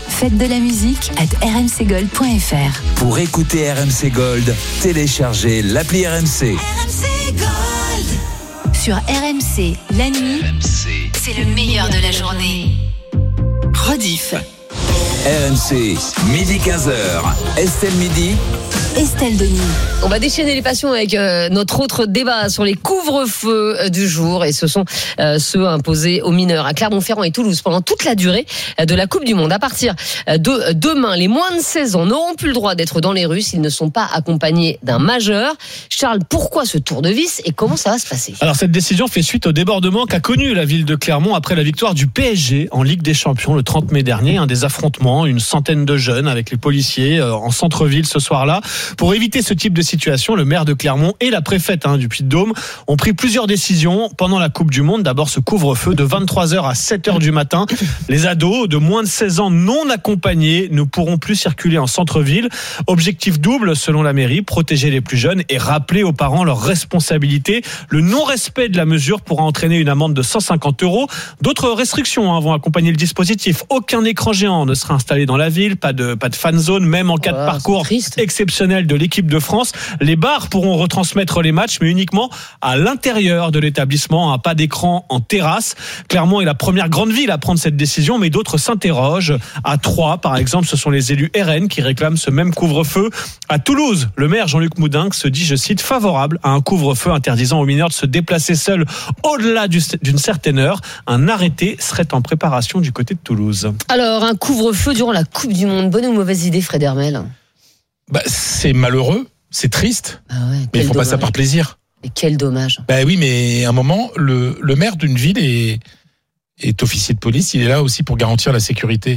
fête-de-la-musique@rmcgold.fr. Pour écouter RMC Gold, téléchargez l'appli RMC. RMC Gold. Sur RMC, la nuit, c'est le meilleur de la journée. Rediff. RMC, midi 15h. Estelle Midi. Estelle Denis. On va déchaîner les passions avec notre autre débat sur les couvre-feux du jour. Et ce sont ceux imposés aux mineurs à Clermont-Ferrand et Toulouse pendant toute la durée de la Coupe du Monde. À partir de demain, les moins de 16 ans n'auront plus le droit d'être dans les rues s'ils ne sont pas accompagnés d'un majeur. Charles, pourquoi ce tour de vis et comment ça va se passer? Alors cette décision fait suite au débordement qu'a connu la ville de Clermont après la victoire du PSG en Ligue des Champions le 30 mai dernier. Un des affrontements, une centaine de jeunes avec les policiers en centre-ville ce soir-là. Pour éviter ce type de situation, le maire de Clermont et la préfète du Puy-de-Dôme ont pris plusieurs décisions pendant la Coupe du Monde. D'abord, ce couvre-feu de 23h à 7h du matin. Les ados de moins de 16 ans non accompagnés ne pourront plus circuler en centre-ville. Objectif double, selon la mairie, protéger les plus jeunes et rappeler aux parents leurs responsabilités. Le non-respect de la mesure pourra entraîner une amende de 150 €. D'autres restrictions vont accompagner le dispositif. Aucun écran géant ne sera installé dans la ville, pas de fan zone, même en cas de parcours exceptionnel de l'équipe de France. Les bars pourront retransmettre les matchs, mais uniquement à l'intérieur de l'établissement, pas d'écran en terrasse. Clermont est la première grande ville à prendre cette décision, mais d'autres s'interrogent. À Troyes, par exemple, ce sont les élus RN qui réclament ce même couvre-feu. À Toulouse, le maire Jean-Luc Moudinque se dit, je cite, favorable à un couvre-feu interdisant aux mineurs de se déplacer seuls au-delà d'une certaine heure. Un arrêté serait en préparation du côté de Toulouse. Alors, un couvre-feu durant la Coupe du Monde, bonne ou mauvaise idée, Fred Hermel? C'est malheureux, c'est triste, mais ils font pas ça par plaisir. Et quel dommage. Oui, mais à un moment, le maire d'une ville est officier de police, il est là aussi pour garantir la sécurité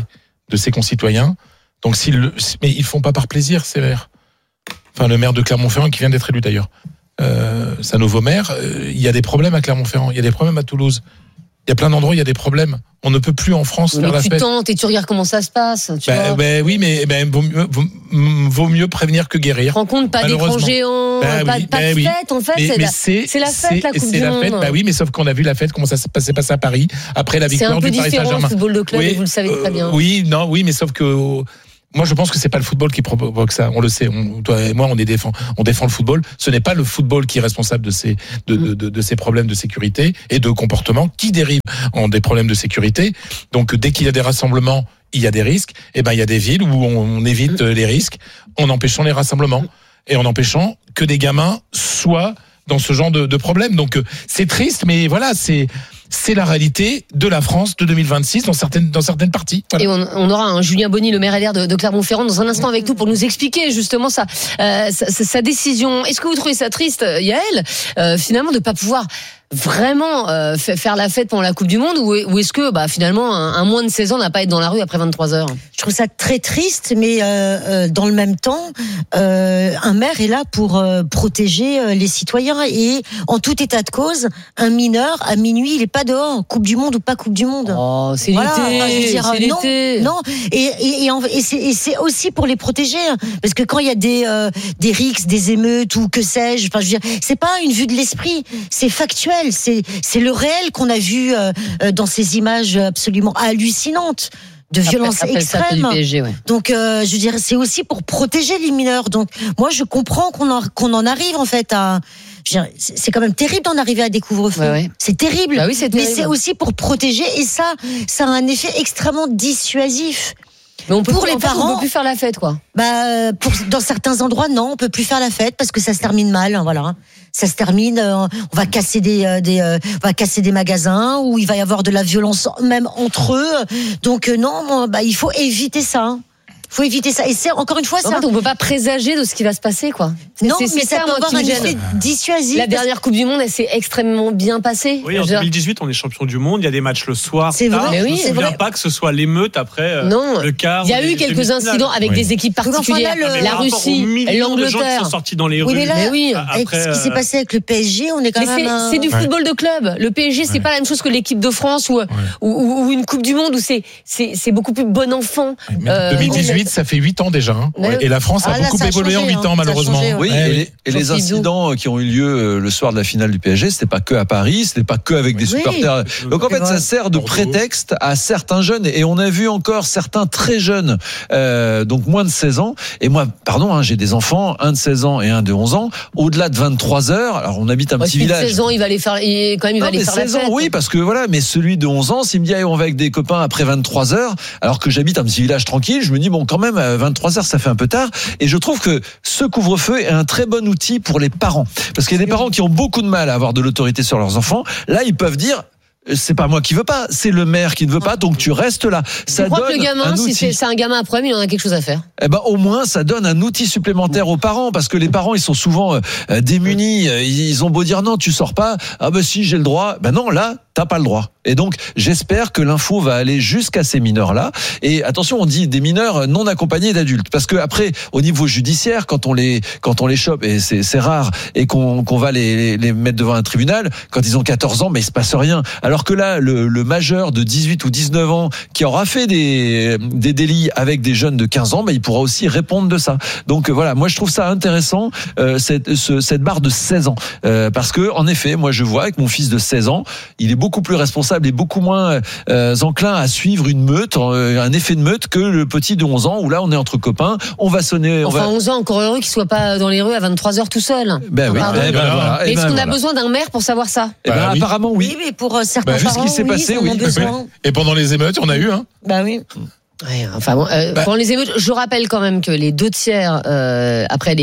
de ses concitoyens. Donc mais ils font pas par plaisir, ces maires. Enfin, le maire de Clermont-Ferrand qui vient d'être élu d'ailleurs. C'est un nouveau maire. Il y a des problèmes à Clermont-Ferrand. Il y a des problèmes à Toulouse. Il y a plein d'endroits où il y a des problèmes. On ne peut plus en France faire la fête. Mais tu tentes et tu regardes comment ça se passe. Oui, mais vaut mieux prévenir que guérir. Rencontre pas d'écran géant, pas de fête en fait. C'est la fête, la Coupe du Monde. Oui, mais sauf qu'on a vu la fête, comment ça s'est passé à Paris après la victoire du Paris Saint-Germain. C'est un peu différent le football de club et vous le savez très bien. Oui, mais sauf que. Moi, je pense que c'est pas le football qui provoque ça. On le sait. Toi et moi, on défend le football. Ce n'est pas le football qui est responsable de ces problèmes de sécurité et de comportement qui dérivent en des problèmes de sécurité. Donc, dès qu'il y a des rassemblements, il y a des risques. Et il y a des villes où on évite les risques en empêchant les rassemblements et en empêchant que des gamins soient dans ce genre de problème. Donc, c'est triste, mais voilà, c'est la réalité de la France de 2026 dans certaines parties. Voilà. Et on aura un Julien Bonny, le maire LR de Clermont-Ferrand, dans un instant avec nous pour nous expliquer justement sa décision. Est-ce que vous trouvez ça triste, Yael, finalement, de ne pas pouvoir vraiment faire la fête pendant la Coupe du Monde, ou est-ce que finalement un moins de 16 ans n'a pas à être dans la rue après 23 heures? Je trouve ça très triste, mais dans le même temps, un maire est là pour protéger les citoyens, et en tout état de cause, un mineur à minuit, il est pas dehors, Coupe du Monde ou pas Coupe du Monde. Oh, c'est l'été, c'est l'été. Non, et c'est aussi pour les protéger, parce que quand il y a des rixes, des émeutes ou que sais-je, enfin, je veux dire, c'est pas une vue de l'esprit, c'est factuel. C'est le réel qu'on a vu dans ces images absolument hallucinantes de violence extrême. Du PSG, ouais. Donc, je veux dire, c'est aussi pour protéger les mineurs. Donc, moi, je comprends qu'on en arrive en fait à. C'est quand même terrible d'en arriver à des couvre-feux. Ouais. C'est terrible. Bah oui, c'est terrible. Mais c'est aussi pour protéger, et ça a un effet extrêmement dissuasif. Mais on peut pour les parents, on peut plus faire la fête, quoi. Dans certains endroits, non, on peut plus faire la fête parce que ça se termine mal, voilà. Ça se termine, on va casser des magasins, où il va y avoir de la violence même entre eux. Donc non, il faut éviter ça. Faut éviter ça. Et c'est encore une fois ça. En fait, on peut pas présager de ce qui va se passer, quoi. Non, mais ça peut avoir un effet dissuasif. La dernière Coupe du Monde, elle s'est extrêmement bien passée. Oui, en 2018, on est champion du monde. Il y a des matchs le soir. C'est vrai. Je ne me souviens pas que ce soit l'émeute après le quart. Il y a eu quelques incidents avec des équipes particulières. La Russie, l'Angleterre. Les gens qui sont sortis dans les rues. Mais là, avec ce qui s'est passé avec le PSG, on est quand même. C'est du football de club. Le PSG, c'est pas la même chose que l'équipe de France ou une Coupe du Monde où c'est beaucoup plus bon enfant. 2018, ça fait 8 ans déjà. Et la France a beaucoup évolué en 8 ans, malheureusement. Oui, et les incidents qui ont eu lieu le soir de la finale du PSG, c'était pas que à Paris, c'était pas que avec des supporters. Donc en fait, ça sert de prétexte à certains jeunes, et on a vu encore certains très jeunes, donc moins de 16 ans. Et moi, j'ai des enfants, un de 16 ans et un de 11 ans. Au-delà de 23 heures, alors on habite un petit village. 16 ans, il va aller faire, la fête. Oui, parce que voilà, mais celui de 11 ans, s'il me dit, on va avec des copains après 23 heures, alors que j'habite un petit village tranquille, je me dis, quand même, 23 heures, ça fait un peu tard. Et je trouve que ce couvre-feu est un très bon outil pour les parents. Parce qu'il y a des parents qui ont beaucoup de mal à avoir de l'autorité sur leurs enfants. Là, ils peuvent dire, c'est pas moi qui veux pas, c'est le maire qui ne veut pas, donc tu restes là. Ça donne que le gamin, si c'est un gamin à problème, il en a quelque chose à faire. Au moins, ça donne un outil supplémentaire aux parents, parce que les parents, ils sont souvent démunis. Ils ont beau dire non, tu sors pas. Si, j'ai le droit. Non, là, t'as pas le droit. Et donc, j'espère que l'info va aller jusqu'à ces mineurs-là. Et attention, on dit des mineurs non accompagnés d'adultes, parce que après, au niveau judiciaire, quand on les chope, et c'est rare, et qu'on va les mettre devant un tribunal, quand ils ont 14 ans, mais il se passe rien. Alors que là, le majeur de 18 ou 19 ans qui aura fait des délits avec des jeunes de 15 ans, il pourra aussi répondre de ça. Donc voilà, moi je trouve ça intéressant, cette barre de 16 ans, parce que en effet, moi je vois avec mon fils de 16 ans, il est beaucoup plus responsable et beaucoup moins enclin à suivre une meute, un effet de meute, que le petit de 11 ans où là on est entre copains, on va sonner. 11 ans, encore heureux qu'il soit pas dans les rues à 23h tout seul. Est-ce qu'on a besoin d'un maire pour savoir ça? Apparemment oui. Oui, mais pour certains vu ce qui s'est passé, oui. Et pendant les émeutes, on a eu, oui. Ouais, pendant les émeutes, je rappelle quand même que les 2/3 après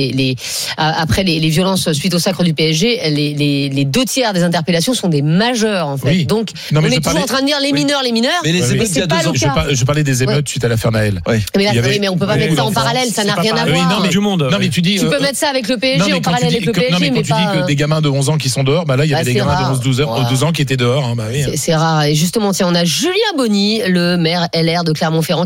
les violences suite au sacre du PSG, les 2/3 des interpellations sont des majeurs en fait. Oui. Donc on est toujours en train de dire les mineurs. Mais les émeutes, c'est pas le cas. Je parlais des émeutes suite à l'affaire Naël. Mais on peut pas mettre ça en parallèle, ça n'a rien à voir. Non mais tu dis. Tu peux mettre ça avec le PSG en parallèle avec le PSG, mais quand tu dis que des gamins de 11 ans qui sont dehors, là il y avait des gamins de 12 ans qui étaient dehors. C'est rare. Et justement, tiens, on a Julien Bonny, le maire LR de Clermont-Ferrand,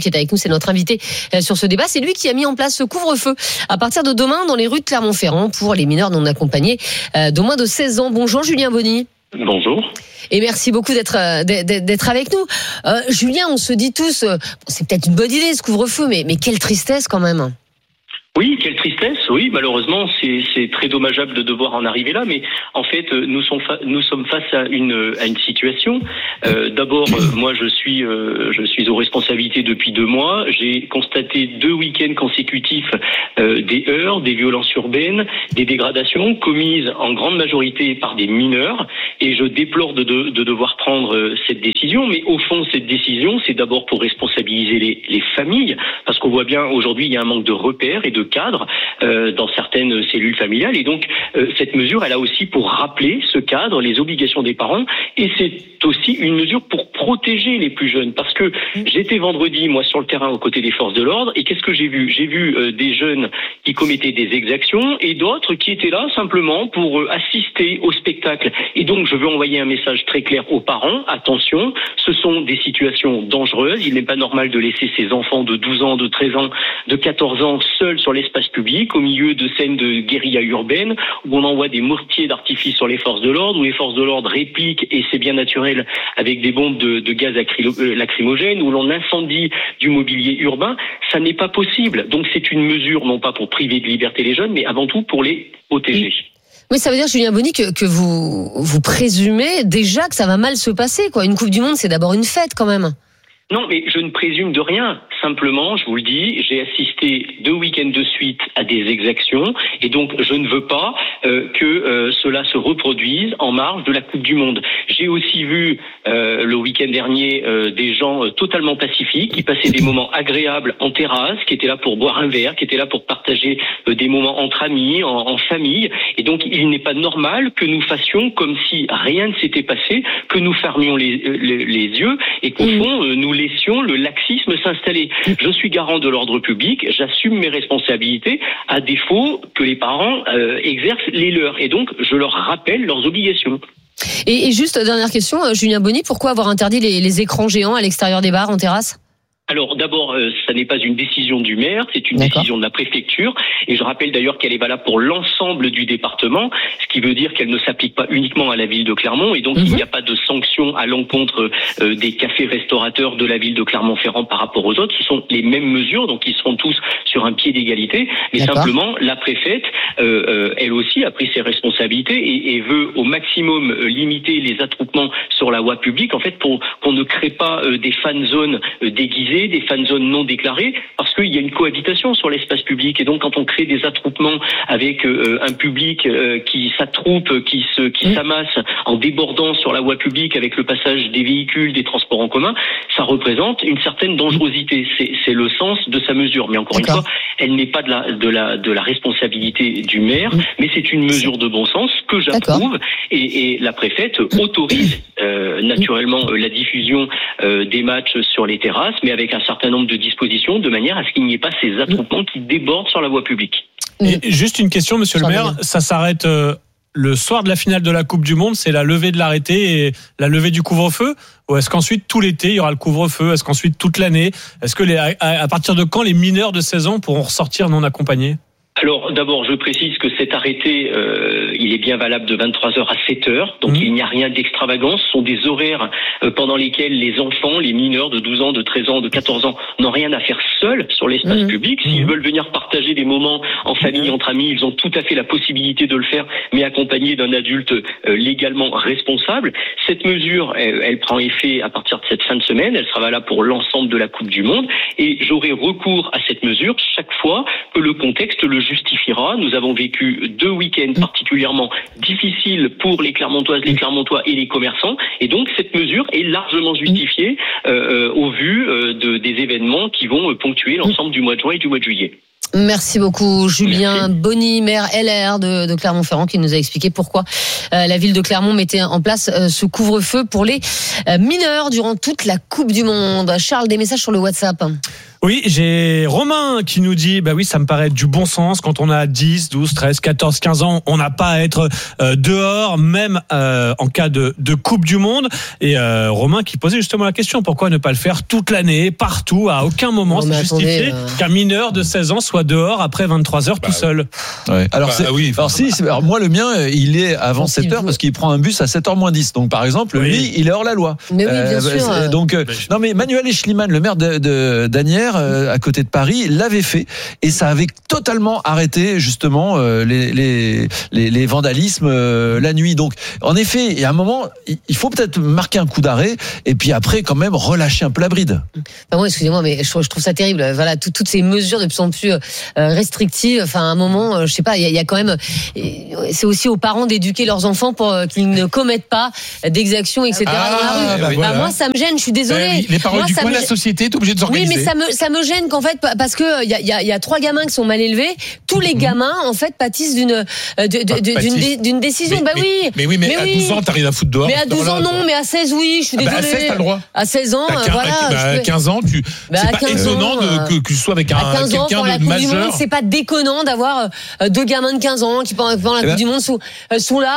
qui est avec nous, c'est notre invité sur ce débat. C'est lui qui a mis en place ce couvre-feu à partir de demain dans les rues de Clermont-Ferrand pour les mineurs non accompagnés de moins de 16 ans. Bonjour Julien Bonny. Bonjour. Et merci beaucoup d'être avec nous. Julien, on se dit tous, c'est peut-être une bonne idée ce couvre-feu, mais quelle tristesse quand même. Oui, quelle tristesse. Oui, malheureusement, c'est très dommageable de devoir en arriver là. Mais en fait, nous sommes face à une situation. D'abord, moi, je suis aux responsabilités depuis 2 mois. J'ai constaté 2 week-ends consécutifs des heurts, des violences urbaines, des dégradations commises en grande majorité par des mineurs. Et je déplore de devoir prendre cette décision. Mais au fond, cette décision, c'est d'abord pour responsabiliser les familles, parce qu'on voit bien aujourd'hui, il y a un manque de repères et de cadre dans certaines cellules familiales, et donc cette mesure, elle a aussi pour rappeler ce cadre, les obligations des parents, et c'est aussi une mesure pour protéger les plus jeunes, parce que j'étais vendredi moi sur le terrain aux côtés des forces de l'ordre, et qu'est-ce que j'ai vu des jeunes qui commettaient des exactions et d'autres qui étaient là simplement pour assister au spectacle. Et donc je veux envoyer un message très clair aux parents: attention, ce sont des situations dangereuses, il n'est pas normal de laisser ces enfants de 12 ans, de 13 ans, de 14 ans seuls sur l'espace public, au milieu de scènes de guérilla urbaine, où on envoie des mortiers d'artifice sur les forces de l'ordre, où les forces de l'ordre répliquent, et c'est bien naturel, avec des bombes de gaz lacrymogènes, où l'on incendie du mobilier urbain. Ça n'est pas possible. Donc c'est une mesure, non pas pour priver de liberté les jeunes, mais avant tout pour les protéger. Oui, ça veut dire, Julien Bonny, que vous présumez déjà que ça va mal se passer, quoi. Une Coupe du Monde, c'est d'abord une fête, quand même. Non, mais je ne présume de rien. Simplement, je vous le dis, j'ai assisté 2 week-ends de suite à des exactions, et donc je ne veux pas que cela se reproduise en marge de la Coupe du Monde. J'ai aussi vu le week-end dernier des gens totalement pacifiques, qui passaient des moments agréables en terrasse, qui étaient là pour boire un verre, qui étaient là pour partager des moments entre amis, en famille. Et donc, il n'est pas normal que nous fassions comme si rien ne s'était passé, que nous fermions les yeux, et qu'au fond, nous laissions le laxisme s'installer. Je suis garant de l'ordre public, j'assume mes responsabilités, à défaut que les parents exercent les leurs. Et donc, je leur rappelle leurs obligations. Et juste, dernière question, Julien Bonny, pourquoi avoir interdit les écrans géants à l'extérieur des bars, en terrasse ? Alors d'abord, ça n'est pas une décision du maire, c'est une décision de la préfecture, et je rappelle d'ailleurs qu'elle est valable pour l'ensemble du département, ce qui veut dire qu'elle ne s'applique pas uniquement à la ville de Clermont, et donc il n'y a pas de sanction à l'encontre des cafés-restaurateurs de la ville de Clermont-Ferrand par rapport aux autres. Ce sont les mêmes mesures, donc ils seront tous sur un pied d'égalité, mais simplement la préfète, elle aussi a pris ses responsabilités et veut au maximum limiter les attroupements sur la voie publique, en fait pour qu'on ne crée pas des fan zones déguisées, des fan zones non déclarées, parce qu'il y a une cohabitation sur l'espace public, et donc quand on crée des attroupements avec un public qui s'attroupe, qui s'amasse en débordant sur la voie publique avec le passage des véhicules, des transports en commun, ça représente une certaine dangerosité. C'est le sens de sa mesure, mais encore une fois, elle n'est pas de la responsabilité du maire, mais c'est une mesure de bon sens que j'approuve, et la préfète autorise naturellement la diffusion des matchs sur les terrasses, mais avec un certain nombre de dispositions, de manière à ce qu'il n'y ait pas ces attroupements qui débordent sur la voie publique. Et juste une question, monsieur le maire, ça s'arrête le soir de la finale de la Coupe du Monde, c'est la levée de l'arrêté et la levée du couvre-feu, ou est-ce qu'ensuite tout l'été il y aura le couvre-feu, est-ce qu'ensuite toute l'année, est-ce que à partir de quand les mineurs de 16 ans pourront ressortir non accompagnés ? Alors d'abord, je précise que cet arrêté, il est bien valable de 23h à 7h, donc il n'y a rien d'extravagant. Ce sont des horaires pendant lesquels les enfants, les mineurs de 12 ans, de 13 ans, de 14 ans n'ont rien à faire seuls sur l'espace public. S'ils veulent venir partager des moments en famille, entre amis, ils ont tout à fait la possibilité de le faire, mais accompagnés d'un adulte légalement responsable. Cette mesure, elle prend effet à partir de cette fin de semaine, elle sera valable pour l'ensemble de la Coupe du Monde, et j'aurai recours à cette mesure chaque fois que le contexte le justifiera. Nous avons vécu 2 week-ends particulièrement difficiles pour les Clermontoises, les Clermontois et les commerçants, et donc cette mesure est largement justifiée au vu des événements qui vont ponctuer l'ensemble du mois de juin et du mois de juillet. Merci beaucoup Julien Bonny, maire LR de Clermont-Ferrand, qui nous a expliqué pourquoi la ville de Clermont mettait en place ce couvre-feu pour les mineurs durant toute la Coupe du Monde. Charles, des messages sur le WhatsApp. Oui, j'ai Romain qui nous dit, bah oui, ça me paraît du bon sens. Quand on a 10, 12, 13, 14, 15 ans, on n'a pas à être dehors, même en cas de Coupe du Monde. Et Romain qui posait justement la question, pourquoi ne pas le faire toute l'année, partout, à aucun moment c'est justifié qu'un mineur de 16 ans soit dehors après 23 heures tout seul. Ouais. Alors, alors moi, le mien, il est avant 7 heures parce qu'il prend un bus à 7h moins 10. Donc, par exemple, lui, il est hors la loi. Mais oui, bien sûr. Donc, non, mais Manuel Eschliman, le maire d'Asnières, à côté de Paris, l'avait fait et ça avait totalement arrêté justement les vandalismes la nuit. Donc en effet, il y a un moment, il faut peut-être marquer un coup d'arrêt et puis après quand même relâcher un peu la bride. Enfin, moi, excusez-moi, mais je trouve ça terrible. Voilà, toutes ces mesures de plus en plus restrictives. Enfin, à un moment, je sais pas, il y a quand même. C'est aussi aux parents d'éduquer leurs enfants pour qu'ils ne commettent pas d'exactions, etc. dans la rue. Moi, ça me gêne. Je suis désolée. Les paroles du coin, la société est obligée de s'organiser. Oui, mais ça me gêne qu'en fait, parce que il y a 3 gamins qui sont mal élevés, tous les gamins en fait pâtissent d'une décision. Mais à 12 ans, t'as rien à foutre dehors. Mais à 12 ans non, mais à 16 oui, je suis désolée. À 16 t'as le droit. À 16 ans, à 15 ans, c'est pas étonnant que tu sois avec quelqu'un de majeur. C'est pas déconnant d'avoir 2 gamins de 15 ans qui pendant la Coupe du Monde sont là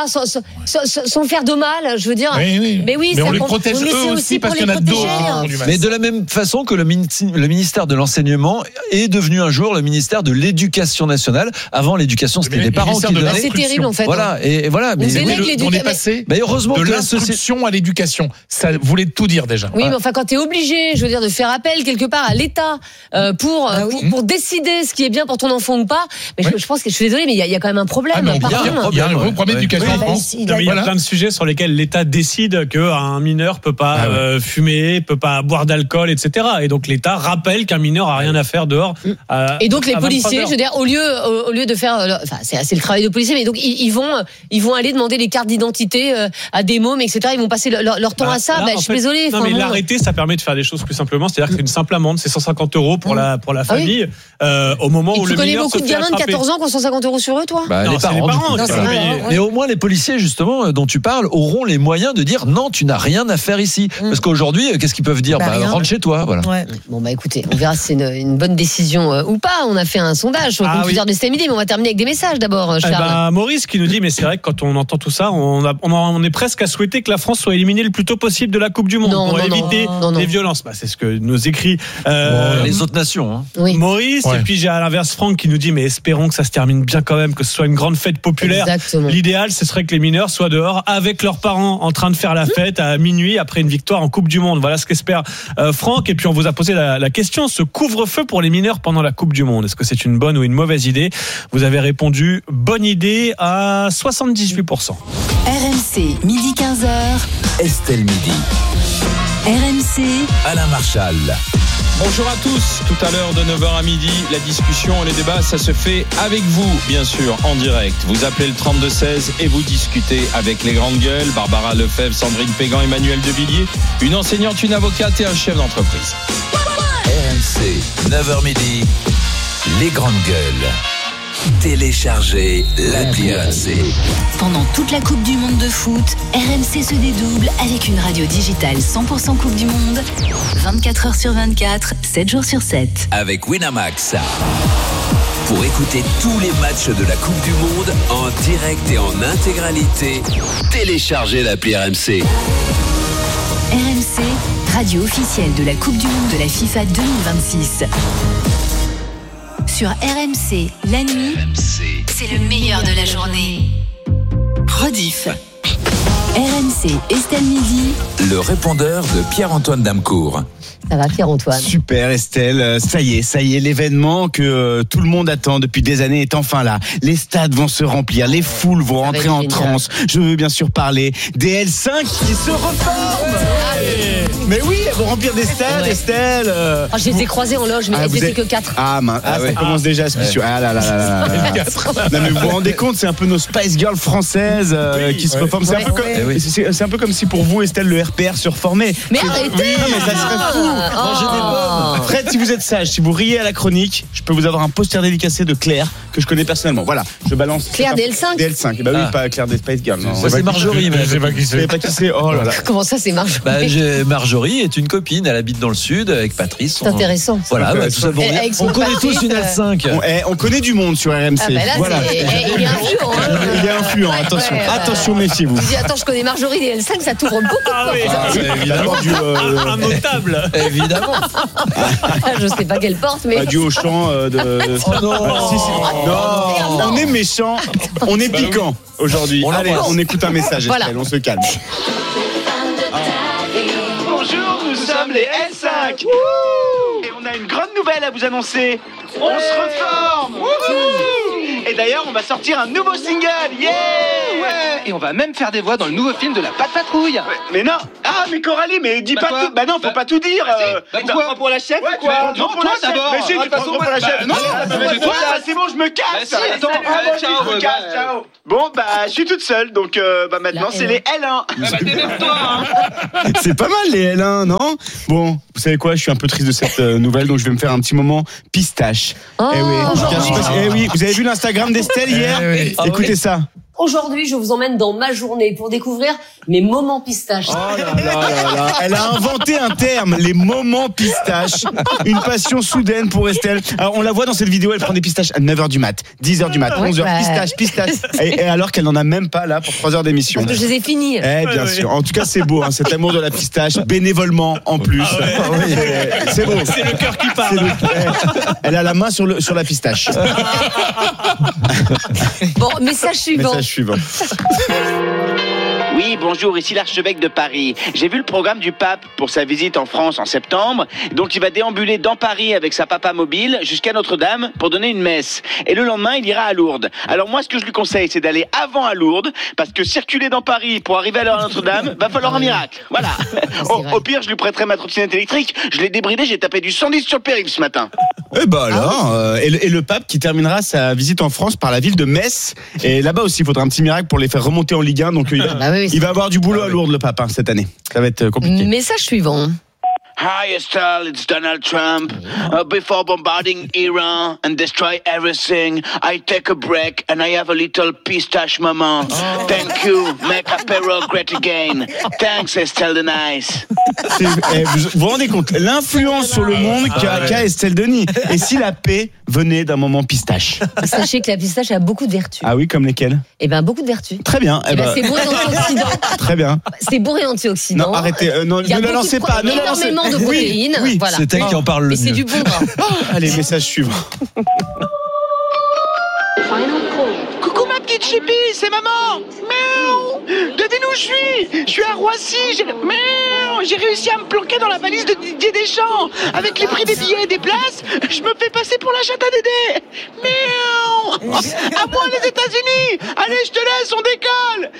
sans faire de mal, je veux dire. Mais on les protège eux aussi parce qu'il y en a d'autres. Mais de la même façon que le ministère de l'enseignement est devenu un jour le ministère de l'Éducation nationale. Avant, l'éducation, c'était les parents qui donnaient. C'est terrible, en fait. Voilà, et voilà. Mais on est passé heureusement de l'instruction à l'éducation. Ça voulait tout dire déjà. Oui, mais enfin, quand t'es obligé, je veux dire, de faire appel quelque part à l'État pour décider ce qui est bien pour ton enfant ou pas, mais je pense que je suis désolée, mais il y a quand même un problème. Il y a un gros problème d'éducation en France. Il y a plein de sujets sur lesquels l'État décide qu'un mineur peut pas fumer, peut pas boire d'alcool, etc. Et donc l'État rappelle qu'un mineur a rien à faire dehors. Et donc les policiers, je veux dire, au lieu de faire, c'est le travail de policier, mais donc ils vont aller demander les cartes d'identité à des mômes, etc. Ils vont passer leur temps à ça. Je suis désolée. Non, mais l'arrêter, ça permet de faire des choses plus simplement. C'est-à-dire que c'est une simple amende, c'est 150 € pour la famille. Au moment où le mineur se fait attraper. Tu connais beaucoup de gamins de 14 ans qui ont 150 € sur eux, toi? Les parents. Mais au moins les policiers, justement, dont tu parles, auront les moyens de dire non, tu n'as rien à faire ici. Parce qu'aujourd'hui, qu'est-ce qu'ils peuvent dire? Rentre chez toi. Voilà. Bon, écoutez, on verra si c'est une bonne décision ou pas. On a fait un sondage sur le computer de cet midi, mais on va terminer avec des messages d'abord, Charles. Maurice qui nous dit, mais c'est vrai que quand on entend tout ça, on est presque à souhaiter que la France soit éliminée le plus tôt possible de la Coupe du Monde pour éviter les violences. C'est ce que nous écrit les autres nations. Maurice, et puis j'ai à l'inverse Franck qui nous dit, mais espérons que ça se termine bien quand même, que ce soit une grande fête populaire. Exactement. L'idéal, ce serait que les mineurs soient dehors avec leurs parents en train de faire la fête à minuit après une victoire en Coupe du Monde. Voilà ce qu'espère Franck. Et puis on vous a posé la question, ce couvre-feu pour les mineurs pendant la Coupe du Monde, est-ce que c'est une bonne ou une mauvaise idée? Vous avez répondu bonne idée à 78%. RMC, midi 15h. Estelle Midi. RMC, Alain Marchal. Bonjour à tous, tout à l'heure de 9h à midi, la discussion et les débats, ça se fait avec vous, bien sûr, en direct. Vous appelez le 32-16 et vous discutez avec les grandes gueules, Barbara Lefebvre, Sandrine Pégan, Emmanuel Devilliers, une enseignante, une avocate et un chef d'entreprise. RMC, 9h midi, les grandes gueules. Téléchargez l'appli RMC. Pendant toute la Coupe du Monde de foot, RMC se dédouble avec une radio digitale 100% Coupe du Monde, 24h sur 24, 7 jours sur 7. Avec Winamax. Pour écouter tous les matchs de la Coupe du Monde en direct et en intégralité, téléchargez l'appli RMC. RMC, radio officielle de la Coupe du Monde de la FIFA 2026. Sur RMC, la nuit, c'est le meilleur de la journée. Rediff. RMC, Estelle Midi. Le répondeur de Pierre-Antoine Damecourt. Ça va, Pierre-Antoine? Super, Estelle. Ça y est, l'événement que tout le monde attend depuis des années est enfin là. Les stades vont se remplir, les foules vont rentrer en transe. Je veux bien sûr parler des L5 qui se reforment. Mais oui, elles vont remplir des stades, Estelle. Je les ai croisés en loge, mais elles étaient que 4. Ça commence déjà à se suivre. Non, mais vous vous rendez compte, c'est un peu nos Spice Girls françaises qui se reforment. C'est un peu comme si pour vous, Estelle, le RPR se reformait. Mais arrêtez. Mais ça serait fou. Mangez des pommes. Fred, si vous êtes sage, si vous riez à la chronique, je peux vous avoir un poster dédicacé de Claire que je connais personnellement. Voilà, je balance. Claire des L5. Des L5. Bah oui, pas Claire des Spice Girls. C'est Marjorie. Je sais pas qui c'est. Oh là là. Comment ça, c'est Marjorie? Marjorie est une une copine, elle habite dans le sud avec Patrice. C'est intéressant. Voilà, tout ça pour dire. On connaît tous une L5. On connaît du monde sur RMC. Ah bah là, voilà. il est influent. Il est influent, attention. Ouais, attention, méfiez-vous. Il dit, attends, je connais Marjorie des L5, ça tourne beaucoup. Ah oui, évidemment. Un notable. Évidemment. Je sais pas quelle porte, mais. Du Auchan de. Oh non. Non, on est méchant, on est piquant aujourd'hui. Allez, on écoute un message, Voilà. Estelle, on se calme. Bonjour, nous sommes les L5. Et on a une grande nouvelle à vous annoncer. On se reforme. Et d'ailleurs, on va sortir un nouveau single. Yeah. Et on va même faire des voix dans le nouveau film de la Patte Patrouille. Mais non. Ah, mais Coralie, mais dis pas tout. Bah non, faut pas tout dire. Pourquoi pour la chef ou quoi? Non, pour la chef. Mais si, tu prends pour la chef. Non, c'est bon, je me casse. Attends, Ciao. Bon, bah, je suis toute seule, donc maintenant, c'est les L1. Démerde-toi. C'est pas mal les L1, non? Bon, vous savez quoi, je suis un peu triste de cette nouvelle, donc je vais me faire un petit moment pistache. Eh oui, vous avez vu l'Instagram d'Estelle hier? Écoutez ça. Aujourd'hui, je vous emmène dans ma journée pour découvrir mes moments pistaches. Oh là là. Elle a inventé un terme, les moments pistaches. Une passion soudaine pour Estelle. Alors, on la voit dans cette vidéo, elle prend des pistaches à 9h du mat, 10h du mat, 11h, pistache. Et alors qu'elle n'en a même pas là pour 3 heures d'émission. Parce que je les ai finis. Bien sûr. En tout cas, c'est beau, cet amour de la pistache, bénévolement en plus. C'est beau. C'est le cœur qui parle. Elle a la main sur la pistache. Bon, message suivant. Oui, bonjour, ici l'archevêque de Paris. J'ai vu le programme du pape pour sa visite en France en septembre. Donc il va déambuler dans Paris avec sa papa mobile jusqu'à Notre-Dame pour donner une messe. Et le lendemain, il ira à Lourdes. Alors moi, ce que je lui conseille, c'est d'aller avant à Lourdes, parce que circuler dans Paris pour arriver à l'heure à Notre-Dame, va falloir un miracle. Voilà. Au pire, je lui prêterai ma trottinette électrique. Je l'ai débridée, j'ai tapé du 110 sur le périph' ce matin. Et bah alors, et le pape qui terminera sa visite en France par la ville de Metz. Et là-bas aussi, il faudra un petit miracle pour les faire remonter en Ligue 1. Donc il va avoir du boulot à Lourdes, le pape, cette année. Ça va être compliqué. Message suivant. Hi Estelle, it's Donald Trump. Before bombarding Iran and destroy everything, I take a break and I have a little pistache moment. Thank you, make apéro great again. Thanks Estelle Denis. Vous vous rendez compte l'influence sur le monde qu'a Estelle Denis. Et si la paix venait d'un moment pistache? Sachez que la pistache a beaucoup de vertus. Ah oui, comme lesquelles? Eh ben beaucoup de vertus. Très bien. C'est bourré d'antioxydants. Très bien. C'est bourré d'antioxydants. Non, arrêtez. Ne la lancez pas. Énormément de protéines. Oui, voilà. C'est elle qui en parle le mieux. Et c'est du bon gras. Allez, message suivant. Coucou ma petite chipie, c'est maman. Miaou. Devinez où je suis. Je suis à Roissy. J'ai réussi à me planquer dans la valise de Didier Deschamps. Avec les prix des billets et des places, je me fais passer pour la chatte à Dédé. Miaou. À moi les États-Unis. Allez, je te laisse, on décolle.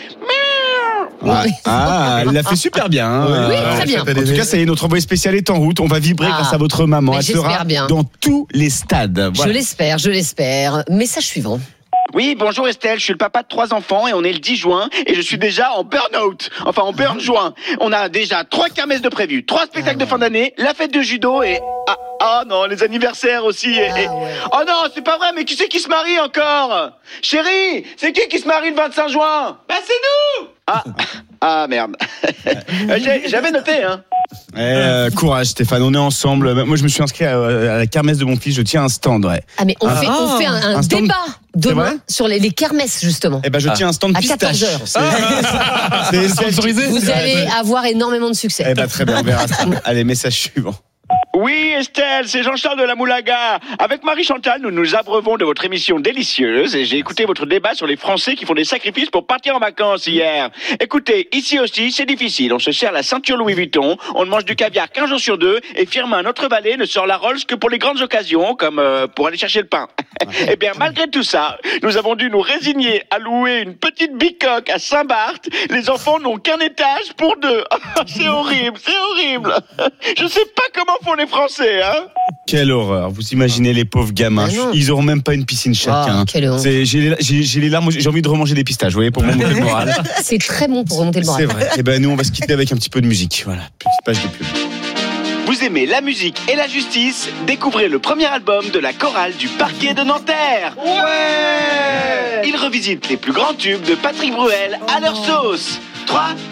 Miaou. Elle l'a fait super bien. Oui, très bien. En tout cas, ça y est, notre envoyé spécial est en route. On va vibrer grâce à votre maman. Elle sera dans tous les stades. Voilà. Je l'espère. Message suivant. Oui, bonjour Estelle, je suis le papa de 3 enfants et on est le 10 juin et je suis déjà en burn-out. Enfin, en burn-juin. On a déjà 3 kermesses de prévues, 3 spectacles de fin d'année, la fête de judo et... Ah non, les anniversaires aussi. Oh non, c'est pas vrai, mais qui c'est qui se marie encore? Chérie, c'est qui se marie le 25 juin? Bah c'est nous. Ah merde. J'avais noté, hein. Courage Stéphane, on est ensemble. Moi je me suis inscrit à la kermesse de mon fils, je tiens un stand. Ah mais on fait un débat demain sur les kermesses justement. Eh ben je tiens un stand pistache. À 14h. C'est sponsorisé. Vous allez avoir énormément de succès. Eh ben très bien, on verra ça. Allez, message suivant. Oui, Estelle, c'est Jean-Charles de la Moulaga. Avec Marie-Chantal, nous nous abreuvons de votre émission délicieuse et j'ai écouté votre débat sur les Français qui font des sacrifices pour partir en vacances hier. Écoutez, ici aussi, c'est difficile. On se serre la ceinture Louis Vuitton, on mange du caviar 15 jours sur 2 et Firmin, notre valet, ne sort la Rolls que pour les grandes occasions, comme pour aller chercher le pain. Eh bien, malgré tout ça, nous avons dû nous résigner à louer une petite bicoque à Saint-Barth. Les enfants n'ont qu'un étage pour 2. C'est horrible, c'est horrible. Je sais pas comment font les Français, hein. Quelle horreur. Vous imaginez les pauvres gamins. Ils auront même pas une piscine chacun. J'ai les larmes, j'ai envie de remanger des pistaches, vous voyez, pour monter le moral. C'est très bon pour remonter le moral. C'est vrai. Et ben nous, on va se quitter avec un petit peu de musique. Voilà, petite page de pub. Vous aimez la musique et la justice? Découvrez le premier album de la chorale du Parquet de Nanterre. Ouais. Il revisite les plus grands tubes de Patrick Bruel à leur sauce. 3,